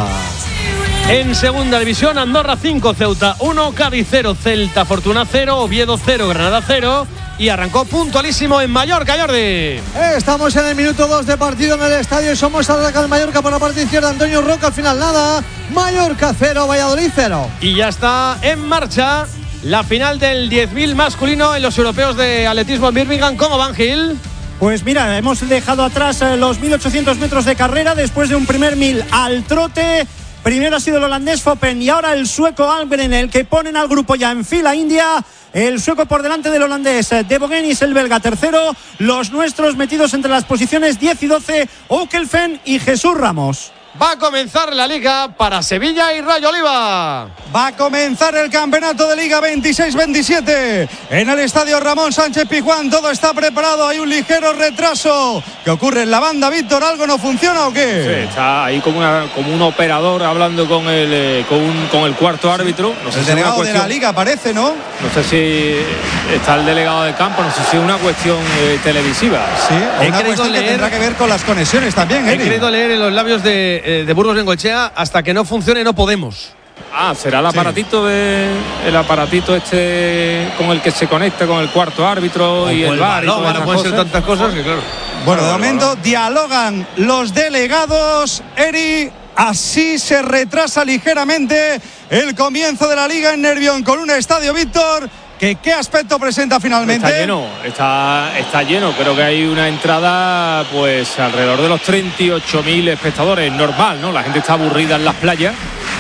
En segunda división, Andorra cinco, Ceuta uno, Cádiz cero, Celta Fortuna cero, Oviedo cero, Granada cero. Y arrancó puntualísimo en Mallorca, Jordi. Estamos en el minuto dos de partido en el estadio y somos ataca el Mallorca por la parte izquierda. Antonio Roca, al final nada. Mallorca cero, Valladolid cero. Y ya está en marcha la final del diez mil masculino en los europeos de atletismo en Birmingham. ¿Cómo van, Gil? Pues mira, hemos dejado atrás los mil ochocientos metros de carrera después de un primer mil al trote. Primero ha sido el holandés Foppen y ahora el sueco Algren, el que ponen al grupo ya en fila india. El sueco por delante del holandés De Bogenis, el belga tercero. Los nuestros metidos entre las posiciones diez y doce, Okelfen y Jesús Ramos. Va a comenzar la liga para Sevilla y Rayo Oliva. Va a comenzar el campeonato de Liga veintiséis veintisiete en el estadio Ramón Sánchez Pizjuán. Todo está preparado, hay un ligero retraso. ¿Qué ocurre en la banda, Víctor? ¿Algo no funciona o qué? Sí, está ahí como, una, como un operador hablando con el, eh, con, un, con el cuarto árbitro. No sé el si delegado cuestión, de la liga parece, ¿no? No sé si está el delegado del campo, no sé si es una cuestión eh, televisiva. Sí, o una cuestión leer, que tendrá que ver con las conexiones también, He Eri. querido leer en los labios de de Burgos Bengoechea: hasta que no funcione no podemos. Ah, será el aparatito sí. de el aparatito este con el que se conecta con el cuarto árbitro o y el bar. No, van a poder ser tantas cosas que claro. Bueno, de momento dialogan los delegados, Eri. Así se retrasa ligeramente el comienzo de la liga en Nervión con un estadio, Víctor, que qué aspecto presenta finalmente. Está lleno, está, está lleno. Creo que hay una entrada pues alrededor de los treinta y ocho mil espectadores. Normal, ¿no? La gente está aburrida en las playas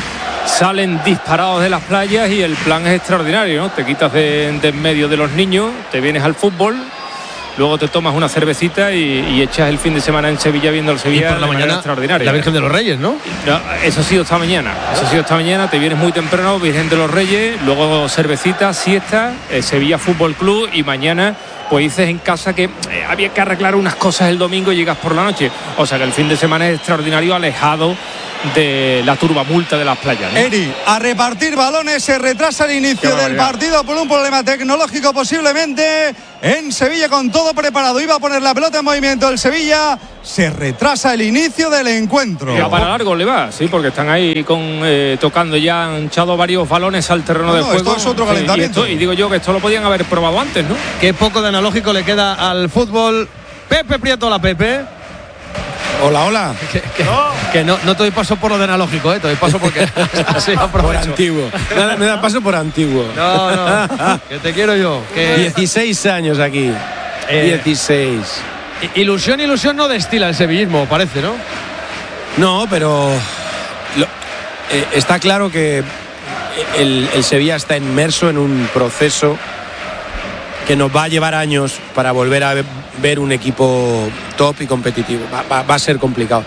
salen disparados de las playas y el plan es extraordinario, ¿no? Te quitas de, de en medio de los niños, te vienes al fútbol, luego te tomas una cervecita y, y echas el fin de semana en Sevilla viendo el Sevilla. Y por la de mañana extraordinaria. La Virgen de los Reyes, ¿no? No, eso ha sido esta mañana. Eso ha sido esta mañana. Te vienes muy temprano, Virgen de los Reyes, luego cervecita, siesta, eh, Sevilla Fútbol Club y mañana pues dices en casa que eh, había que arreglar unas cosas el domingo y llegas por la noche. O sea que el fin de semana es extraordinario, alejado de la turbamulta de las playas, ¿no? Eri, a repartir balones, se retrasa el inicio del partido por un problema tecnológico posiblemente en Sevilla, con todo preparado. Iba a poner la pelota en movimiento el Sevilla, se retrasa el inicio del encuentro. Ya para largo le va, sí, porque están ahí con eh, tocando ya, han echado varios balones al terreno no, de no, juego. Esto es otro sí, calentamiento. Y, esto, y digo yo que esto lo podían haber probado antes, ¿no? Qué poco de analógico le queda al fútbol. Pepe Prieto, la Pepe. Hola, hola. Que, que, no. que no, no te doy paso por lo de analógico, ¿eh? Te doy paso porque así por antiguo. Me da paso por antiguo. No, no. Que te quiero yo. Que... dieciséis años aquí. Eh, dieciséis. Ilusión, ilusión no destila el sevillismo, parece, ¿no? No, pero lo, eh, está claro que el, el Sevilla está inmerso en un proceso que nos va a llevar años para volver a ver un equipo top y competitivo. Va, va, va a ser complicado.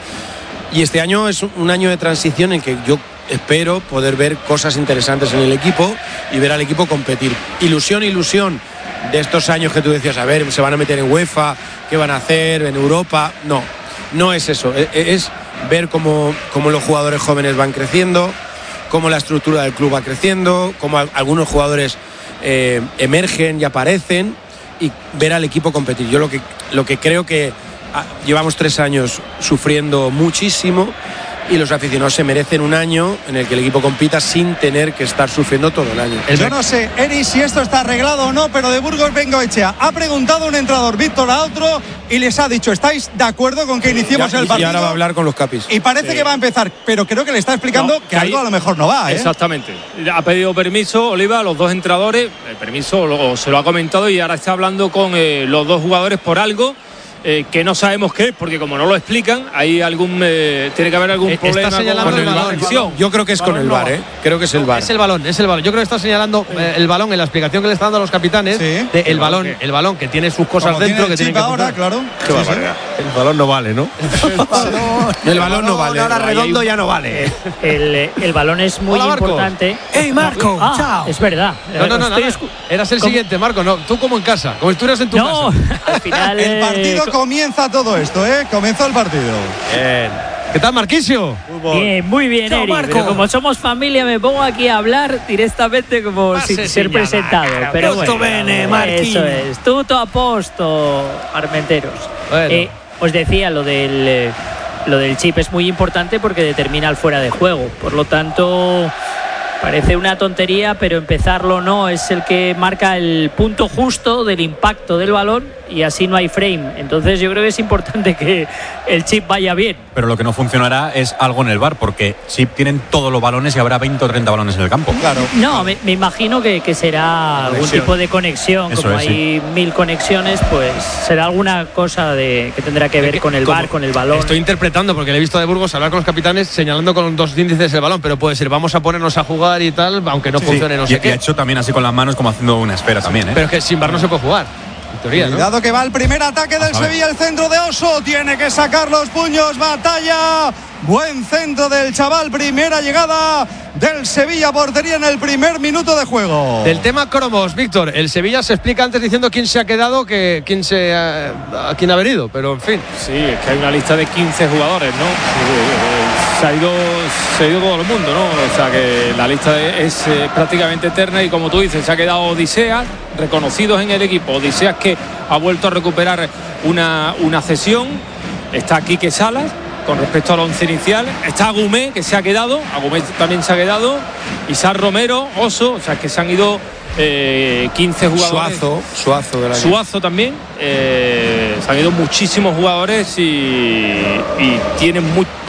Y este año es un año de transición en que yo espero poder ver cosas interesantes en el equipo y ver al equipo competir. Ilusión, ilusión de estos años que tú decías, a ver, se van a meter en UEFA, ¿qué van a hacer en Europa? No, no es eso. Es, es ver cómo, cómo los jugadores jóvenes van creciendo, cómo la estructura del club va creciendo, cómo algunos jugadores Eh, emergen y aparecen y ver al equipo competir. Yo lo que, lo que creo que ah, llevamos tres años sufriendo muchísimo y los aficionados se merecen un año en el que el equipo compita sin tener que estar sufriendo todo el año. Yo no sé, Eri, si esto está arreglado o no, pero de Burgos Bengoechea ha preguntado a un entrenador, Víctor, a otro, y les ha dicho, ¿estáis de acuerdo con que iniciemos ya, el partido? Y ahora va a hablar con los capis. Y parece sí. que va a empezar, pero creo que le está explicando no, que ahí, algo a lo mejor no va, ¿eh? Exactamente. Ha pedido permiso, Oliva, a los dos entrenadores, el permiso lo, se lo ha comentado y ahora está hablando con eh, los dos jugadores por algo. Eh, que no sabemos qué es, porque como no lo explican, hay algún eh, tiene que haber algún está problema señalando con el balón. Yo creo que es con el VAR, ¿eh? Creo que es el VAR. Es el balón, es el balón. Yo creo que está señalando eh, el balón en la explicación que le están dando a los capitanes. Sí. De el balón, ¿qué? El balón que tiene sus cosas como dentro tiene que tiene que ahora, claro. Qué sí, sí. El balón no vale, ¿no? el balón, el balón no vale. Ahora redondo ya no vale. El, el balón es muy Hola, importante. ¡Ey, Marco! Ah, ¡Chao! Es verdad. No, no, no, no. Eras el siguiente, Marco. No, tú como en casa, como si estuvieras en tu no, casa. Al final el partido eh, comienza todo esto, ¿eh? Comenzó el partido. Bien. ¿Qué tal, Marquisio? Bien, muy bien, Eri. Pero como somos familia, me pongo aquí a hablar directamente como Pase sin ser presentado. Cara, pero bueno, bene, eso es. Tutto a posto, Armenteros. Bueno. Eh, os decía, lo del, eh, lo del chip es muy importante porque determina el fuera de juego. Por lo tanto, parece una tontería, pero empezarlo no es el que marca el punto justo del impacto del balón y así no hay frame. Entonces yo creo que es importante que el chip vaya bien. Pero lo que no funcionará es algo en el VAR, porque chip tienen todos los balones y habrá veinte o treinta balones en el campo. Claro. No, me, me imagino que, que será conexión. Algún tipo de conexión. Eso como es, hay sí. mil conexiones, pues será alguna cosa de, que tendrá que ver que, con el VAR, con el balón. Estoy interpretando, porque le he visto de Burgos hablar con los capitanes señalando con dos índices el balón, pero puede ser, vamos a ponernos a jugar y tal, aunque no sí, funcione, no sí. sé y, qué. Y ha hecho también así con las manos, como haciendo una esfera también, ¿eh? Pero es que sin VAR no se puede jugar. Teoría, ¿no? Cuidado que va el primer ataque del Sevilla, el centro de Oso, tiene que sacar los puños, batalla, buen centro del chaval, primera llegada del Sevilla, portería en el primer minuto de juego. Del tema cromos, Víctor, el Sevilla se explica antes diciendo quién se ha quedado que quién se ha, a quién ha venido, pero en fin. Sí, es que hay una lista de quince jugadores, ¿no? Se ha ido, se ha ido todo el mundo, ¿no? O sea que la lista es eh, prácticamente eterna y como tú dices, se ha quedado Odiseas, reconocidos en el equipo. Odiseas que ha vuelto a recuperar una, una cesión. Está Quique Salas con respecto al once inicial. Está Agumé, que se ha quedado. Agumé también se ha quedado. Isaac Romero, Oso, o sea que se han ido eh, quince jugadores. Suazo, Suazo de la Suazo también. Eh, se han ido muchísimos jugadores y, y tienen muy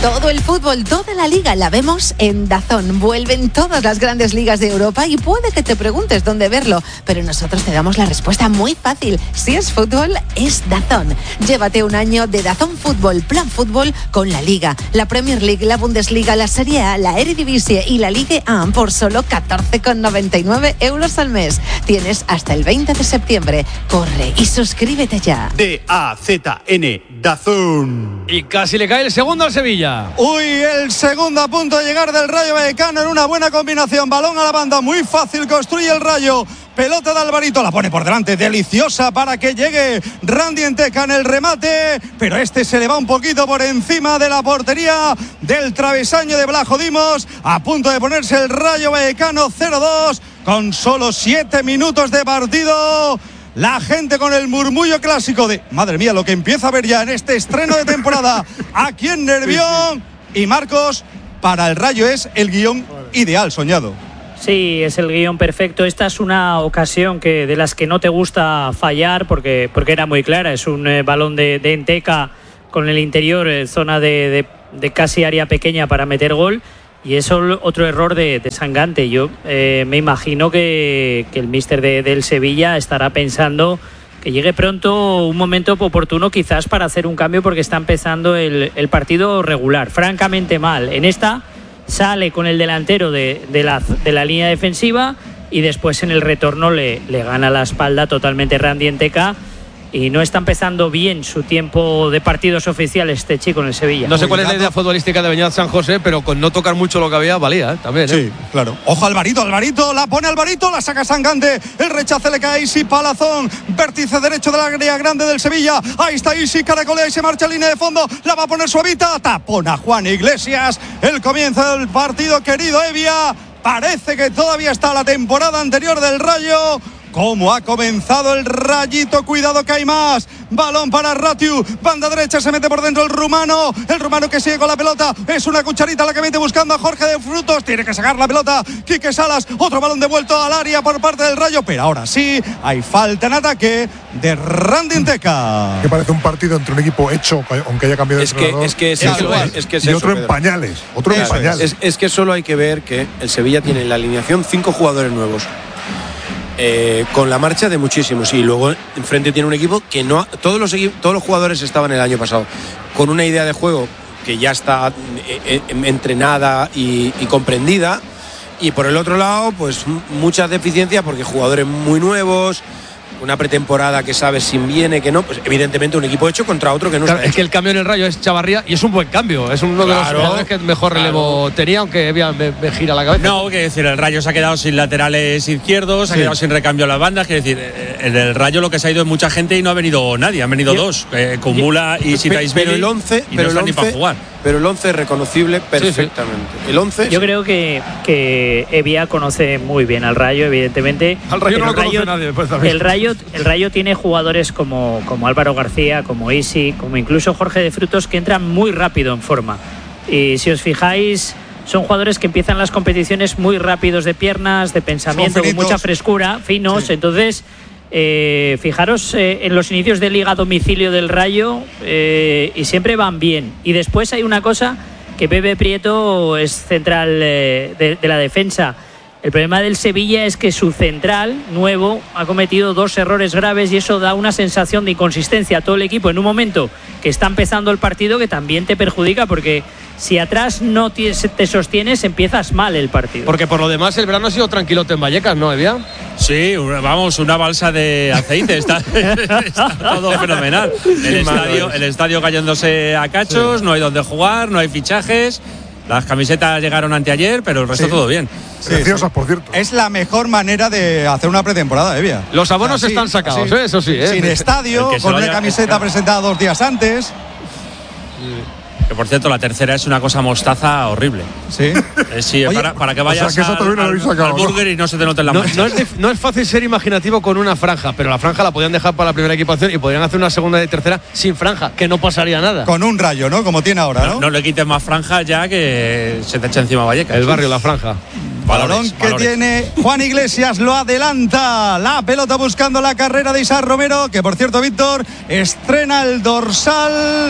Todo el fútbol, toda la liga la vemos en DAZN. Vuelven todas las grandes ligas de Europa y puede que te preguntes dónde verlo, pero nosotros te damos la respuesta muy fácil. Si es fútbol, es DAZN. Llévate un año de DAZN Fútbol, Plan Fútbol con la Liga, la Premier League, la Bundesliga, la Serie A, la Eredivisie y la Ligue uno por solo catorce con noventa y nueve euros al mes. Tienes hasta el veinte de septiembre. Corre y suscríbete ya. D A Z N, DAZN. Y casi le cae el segundo al Sevilla. Uy, el segundo a punto de llegar del Rayo Vallecano en una buena combinación. Balón a la banda, muy fácil, construye el Rayo. Pelota de Alvarito, la pone por delante, deliciosa para que llegue Randy Enteca en el remate, pero este se le va un poquito por encima de la portería del travesaño de Blajo Dimos. A punto de ponerse el Rayo Vallecano cero dos con solo siete minutos de partido. La gente con el murmullo clásico de madre mía, lo que empieza a ver ya en este estreno de temporada aquí en Nervión. Y Marcos, para el Rayo es el guión ideal, soñado. Sí, es el guión perfecto. Esta es una ocasión que de las que no te gusta fallar porque, porque era muy clara. Es un eh, balón de, de Enteca con el interior, eh, zona de, de, de casi área pequeña para meter gol. Y es otro error de, de Sangante. Yo eh, me imagino que, que el míster de, del Sevilla estará pensando que llegue pronto un momento oportuno quizás para hacer un cambio porque está empezando el, el partido regular, francamente mal. En esta sale con el delantero de, de, la, de la línea defensiva y después en el retorno le, le gana la espalda totalmente Randy Enteca. Y no está empezando bien su tiempo de partidos oficiales este chico en el Sevilla. No sé cuál es la idea futbolística de Beñat San José, pero con no tocar mucho lo que había, valía, ¿eh? También, ¿eh? Sí, claro. Ojo Alvarito, Alvarito, la pone Alvarito, la saca Sangante, el rechace le cae a Isi Palazón, vértice derecho de la área grande del Sevilla. Ahí está Isi, caracolea y se marcha a línea de fondo, la va a poner suavita, tapona Juan Iglesias. El comienzo del partido, querido Evia. Parece que todavía está la temporada anterior del Rayo. ¿Cómo ha comenzado el Rayito? Cuidado que hay más. Balón para Ratiu. Banda derecha, se mete por dentro el rumano. El rumano que sigue con la pelota. Es una cucharita la que mete buscando a Jorge de Frutos. Tiene que sacar la pelota Quique Salas. Otro balón devuelto al área por parte del Rayo. Pero ahora sí, hay falta en ataque de Randy Enteca. Que parece un partido entre un equipo hecho, aunque haya cambiado de es que, entrenador. es que es, es, eso, es, es que es y eso, otro Pedro. en pañales. Otro en pañales. Es, es que solo hay que ver que el Sevilla tiene en la alineación cinco jugadores nuevos. Eh, con la marcha de muchísimos y luego enfrente tiene un equipo que no todos los todos los jugadores estaban el año pasado con una idea de juego que ya está eh, eh, entrenada y, y comprendida, y por el otro lado pues muchas deficiencias porque jugadores muy nuevos, una pretemporada que sabes si viene, que no, pues evidentemente un equipo hecho contra otro que no claro, está es hecho. que el cambio en el Rayo es Chavarría y es un buen cambio, es uno de Claro, los jugadores que mejor claro. relevo tenía, aunque me, me, me gira la cabeza. No, quiere decir, el Rayo se ha quedado sin laterales izquierdos, se ha Sí. quedado sin recambio a las bandas, quiere decir, en el Rayo lo que se ha ido es mucha gente y no ha venido nadie, han venido Yo- dos, eh, con Mula y Sitais pero el once, y pero no el están ni para once, jugar. pero el once es reconocible perfectamente. El once Yo creo que, que Evia conoce muy bien al Rayo, evidentemente. Al Rayo pero no lo el conoce nadie, pues, también. el Rayo, el Rayo tiene jugadores como, como Álvaro García, como Isi, como incluso Jorge de Frutos, que entran muy rápido en forma. Y si os fijáis, son jugadores que empiezan las competiciones muy rápidos de piernas, de pensamiento, con finitos. mucha frescura, finos. Sí. Entonces, eh, fijaros eh, en los inicios de liga a domicilio del Rayo eh, y siempre van bien. Y después hay una cosa, que Pepe Prieto es central eh, de, de la defensa. El problema del Sevilla es que su central nuevo ha cometido dos errores graves y eso da una sensación de inconsistencia a todo el equipo en un momento que está empezando el partido, que también te perjudica porque si atrás no te, te sostienes empiezas mal el partido. Porque por lo demás el verano ha sido tranquilote en Vallecas, ¿no, Evia? Sí, vamos, una balsa de aceite, está, está todo fenomenal. El estadio, el estadio cayéndose a cachos, sí. No hay donde jugar, no hay fichajes. Las camisetas llegaron anteayer, pero el resto Sí. todo bien. Sí, Preciosas, sí. por cierto. Es la mejor manera de hacer una pretemporada, Evia. Los abonos Así, están sacados, así. ¿eh? Eso sí. ¿eh? Sin estadio, con una camiseta presentada dos días antes. Que por cierto, la tercera es una cosa mostaza horrible. Sí. Eh, sí, Oye, para, para que o sea, vayas que eso al, también lo habéis al- sacado, al ¿no? burger y no se te note en la No, mancha. no es, dif- no es fácil ser imaginativo con una franja, pero la franja la podían dejar para la primera equipación y podrían hacer una segunda y tercera sin franja, que no pasaría nada. Con un rayo, ¿no? Como tiene ahora, ¿no? No, no le quites más franja ya que se te echa encima Vallecas. El barrio, la franja. Balón que valores. tiene Juan Iglesias, lo adelanta. La pelota buscando la carrera de Isaac Romero, que por cierto, Víctor, estrena el dorsal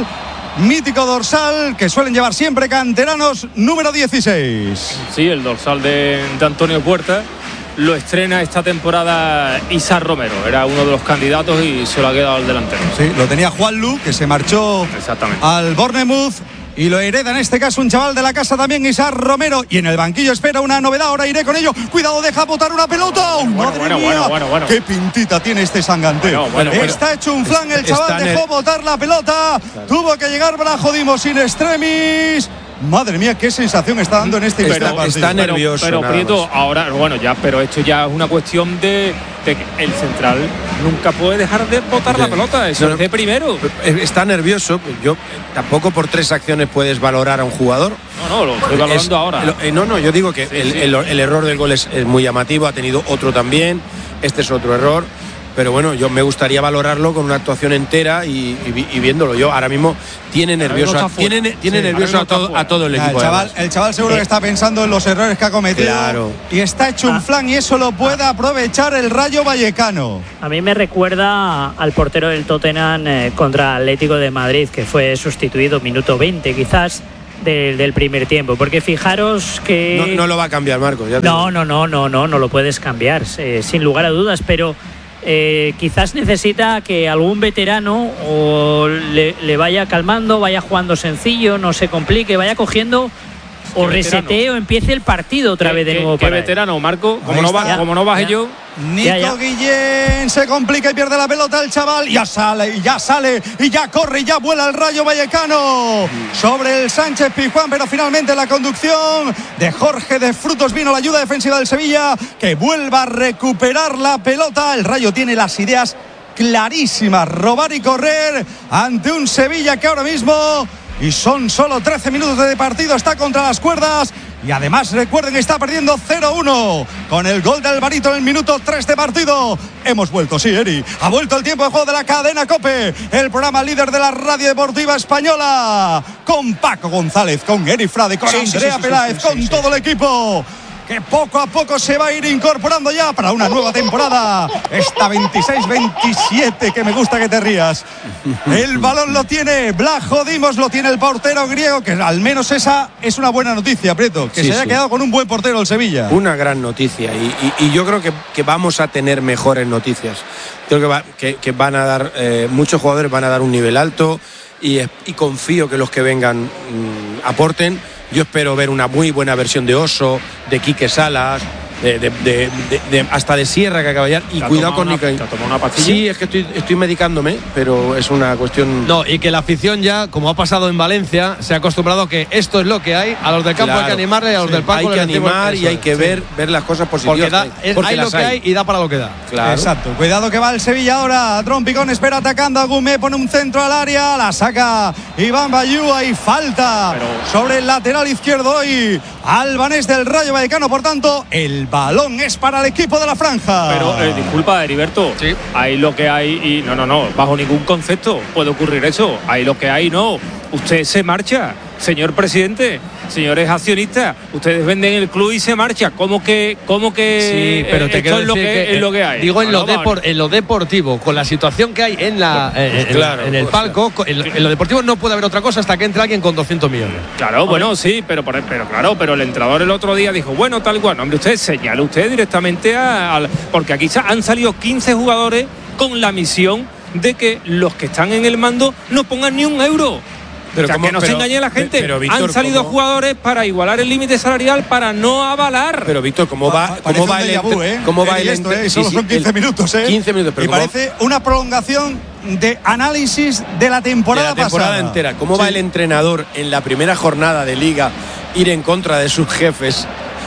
mítico dorsal que suelen llevar siempre canteranos, número dieciséis. Sí, el dorsal de, de Antonio Puerta. Lo estrena esta temporada Isar Romero, era uno de los candidatos y se lo ha quedado al delantero. Sí, lo tenía Juanlu, que se marchó al Bournemouth y lo hereda en este caso un chaval de la casa también, Isar Romero, y en el banquillo espera una novedad, ahora iré con ello. Cuidado, deja botar una pelota. ¡Oh, bueno, madre bueno, mía! bueno, bueno, bueno. ¡Qué pintita tiene este Sanganté! Bueno, bueno, bueno. Está hecho un flan, el chaval Está dejó el... botar la pelota, claro. Tuvo que llegar Brajo Dimos in extremis. Madre mía, qué sensación está dando en este pero está, está nervioso. Pero, pero Prieto, ahora, bueno, ya, pero esto ya es una cuestión de, de que el central nunca puede dejar de botar de, la pelota, eso no, es de primero. Está nervioso, yo tampoco por tres acciones puedes valorar a un jugador. No, no, lo estoy valorando es, ahora. Lo, eh, no, no, yo digo que sí, el, sí. El, el error del gol es, es muy llamativo, ha tenido otro también, este es otro error. Pero bueno, yo me gustaría valorarlo con una actuación entera y, y, y viéndolo. Yo ahora mismo tiene nervioso, a, tiene, tiene sí, nervioso a, todo, a todo el equipo. El chaval, el chaval seguro eh. que está pensando en los errores que ha cometido. Claro. Y está hecho un ah. flan y eso lo puede aprovechar el Rayo Vallecano. A mí me recuerda al portero del Tottenham eh, contra Atlético de Madrid, que fue sustituido minuto veinte quizás del, del primer tiempo. Porque fijaros que... No, no lo va a cambiar, Marcos. Ya no, no, no, no, no, no lo puedes cambiar, eh, sin lugar a dudas, pero... Eh, quizás necesita que algún veterano o le, le vaya calmando, vaya jugando sencillo, no se complique, vaya cogiendo o resetee o empiece el partido otra vez de nuevo. ¿Qué veterano, Marco? Como no, va, como no baje yo. Nico ya, ya. Guillén se complica y pierde la pelota el chaval. Ya sale, y ya sale, y ya corre, y ya vuela el Rayo Vallecano sobre el Sánchez Pizjuán, pero finalmente la conducción de Jorge de Frutos vino la ayuda defensiva del Sevilla, que vuelva a recuperar la pelota. El Rayo tiene las ideas clarísimas, robar y correr ante un Sevilla que ahora mismo, y son solo trece minutos de partido, está contra las cuerdas. Y además, recuerden, está perdiendo cero uno con el gol de Alvarito en el minuto tres de partido. Hemos vuelto, sí, Eri. Ha vuelto el tiempo de juego de la cadena COPE, el programa líder de la radio deportiva española. Con Paco González, con Eri Frade, con sí, Andrea sí, sí, sí, Peláez, sí, sí, con sí, todo sí. el equipo, que poco a poco se va a ir incorporando ya para una nueva temporada. Esta veintiséis veintisiete, que me gusta que te rías. El balón lo tiene Blajo Dimos, lo tiene el portero griego, que al menos esa es una buena noticia, Prieto, que sí, se haya sí. quedado con un buen portero el Sevilla. Una gran noticia y, y, y yo creo que, que vamos a tener mejores noticias. Creo que, va, que, que van a dar, eh, muchos jugadores van a dar un nivel alto y, y confío que los que vengan mmm, aporten. Yo espero ver una muy buena versión de Oso, de Quique Salas, de, de, de, de, de hasta de Sierra, que acaba de llegar. Y cuidado con Nico. ¿Te ha tomado una pastilla? Sí, es que estoy, estoy medicándome, pero es una cuestión... No, y que la afición ya, como ha pasado en Valencia, se ha acostumbrado a que esto es lo que hay. A los del campo claro, hay que animarle, a los sí, del palco hay que animar y hay que ver, sí. ver las cosas positivas. Porque, da, es, porque hay lo que hay. hay y da para lo que da. Claro. Exacto. Cuidado que va el Sevilla ahora. Trompicón espera atacando a Gumé, pone un centro al área, la saca Iván Bayú, hay falta pero... sobre el lateral izquierdo y albanés del Rayo Vallecano. Por tanto, el balón es para el equipo de la franja. Pero eh, disculpa, Heriberto, sí. Hay lo que hay y no, no, no, bajo ningún concepto puede ocurrir eso. Hay lo que hay, no. Usted se marcha, señor presidente, señores accionistas, ustedes venden el club y se marcha. ¿Cómo que, cómo que sí, pero te esto es lo que, que es lo que hay? Digo, en, no, lo depor, en lo deportivo, con la situación que hay en la eh, en, claro, en el palco, en, en lo deportivo no puede haber otra cosa hasta que entre alguien con doscientos millones. Claro, bueno, sí, pero, pero claro, pero el entrenador el otro día dijo, bueno, tal cual, no, hombre, usted señale usted directamente a, a porque aquí han salido quince jugadores con la misión de que los que están en el mando no pongan ni un euro. Pero o sea, como, que no pero, se engañe la gente. Pero, Víctor, han salido ¿cómo? jugadores para igualar el límite salarial, para no avalar. Pero Víctor, ¿cómo va, cómo va el vu, eh? ¿Cómo va el esto, eh? Solo sí, son quince el, minutos, ¿eh? quince minutos, pero y parece una prolongación de análisis de la temporada, de la temporada pasada. entera. ¿Cómo sí. va el entrenador en la primera jornada de Liga ir en contra de sus jefes?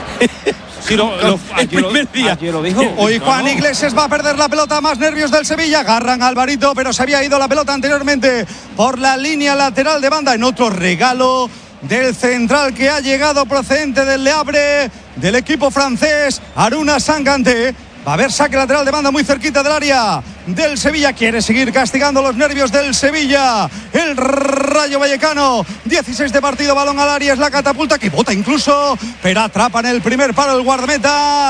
Sí, lo, lo, el primer día. Lo dijo. Hoy Juan no, no. Iglesias va a perder la pelota, más nervios del Sevilla. Agarran a Alvarito, pero se había ido la pelota anteriormente por la línea lateral de banda en otro regalo del central que ha llegado procedente del Le Havre, del equipo francés, Aruna Sanganté. Va a haber saque lateral de banda muy cerquita del área del Sevilla. Quiere seguir castigando los nervios del Sevilla el Rayo Vallecano. dieciséis de partido, balón al área, es la catapulta que bota incluso, pero atrapa en el primer palo el guardameta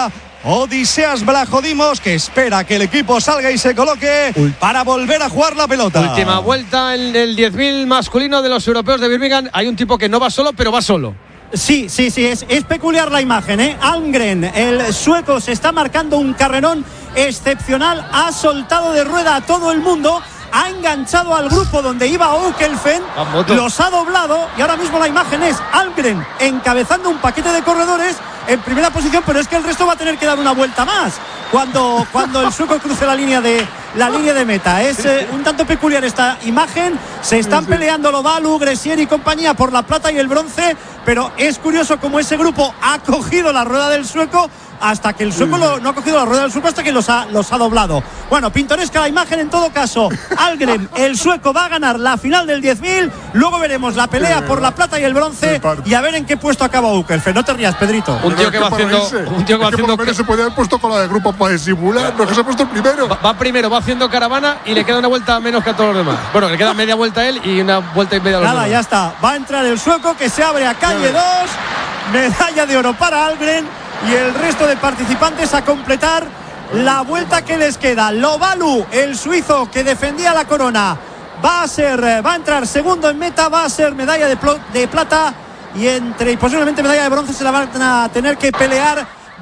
Odiseas Blahodimos, que espera que el equipo salga y se coloque para volver a jugar la pelota. Última vuelta en el diez mil masculino de los europeos de Birmingham. Hay un tipo que no va solo, pero va solo. Sí, sí, sí, es, es peculiar la imagen, ¿eh? Almgren, el sueco, se está marcando un carrerón excepcional, ha soltado de rueda a todo el mundo, ha enganchado al grupo donde iba Okelfen, los ha doblado y ahora mismo la imagen es Almgren encabezando un paquete de corredores en primera posición, pero es que el resto va a tener que dar una vuelta más cuando, cuando el sueco cruce la línea de la línea de meta. Es eh, un tanto peculiar esta imagen. Se están peleando Lobalu, Gressier y compañía por la plata y el bronce, pero es curioso cómo ese grupo ha cogido la rueda del sueco hasta que el sueco lo, no ha cogido la rueda del sueco hasta que los ha, los ha doblado. Bueno, pintoresca la imagen en todo caso. Almgren, el sueco, va a ganar la final del diez mil. Luego veremos la pelea por la plata y el bronce y a ver en qué puesto acaba Okelfen. No te rías, Pedrito. Un tío que va haciendo, un tío que va haciendo que se podía haber puesto con la de grupo para disimular, no, que se ha puesto el primero. Va, va primero, va haciendo caravana y le queda una vuelta menos que a todos los demás. Bueno, le queda media vuelta a él y una vuelta y media a los Nada, demás. ya está. Va a entrar el sueco que se abre a calle dos. Medalla de oro para Almgren y el resto de participantes a completar la vuelta que les queda. Lobalu, el suizo que defendía la corona, va a ser, va a entrar segundo en meta, va a ser medalla de, plo, de plata y entre y posiblemente medalla de bronce se la van a tener que pelear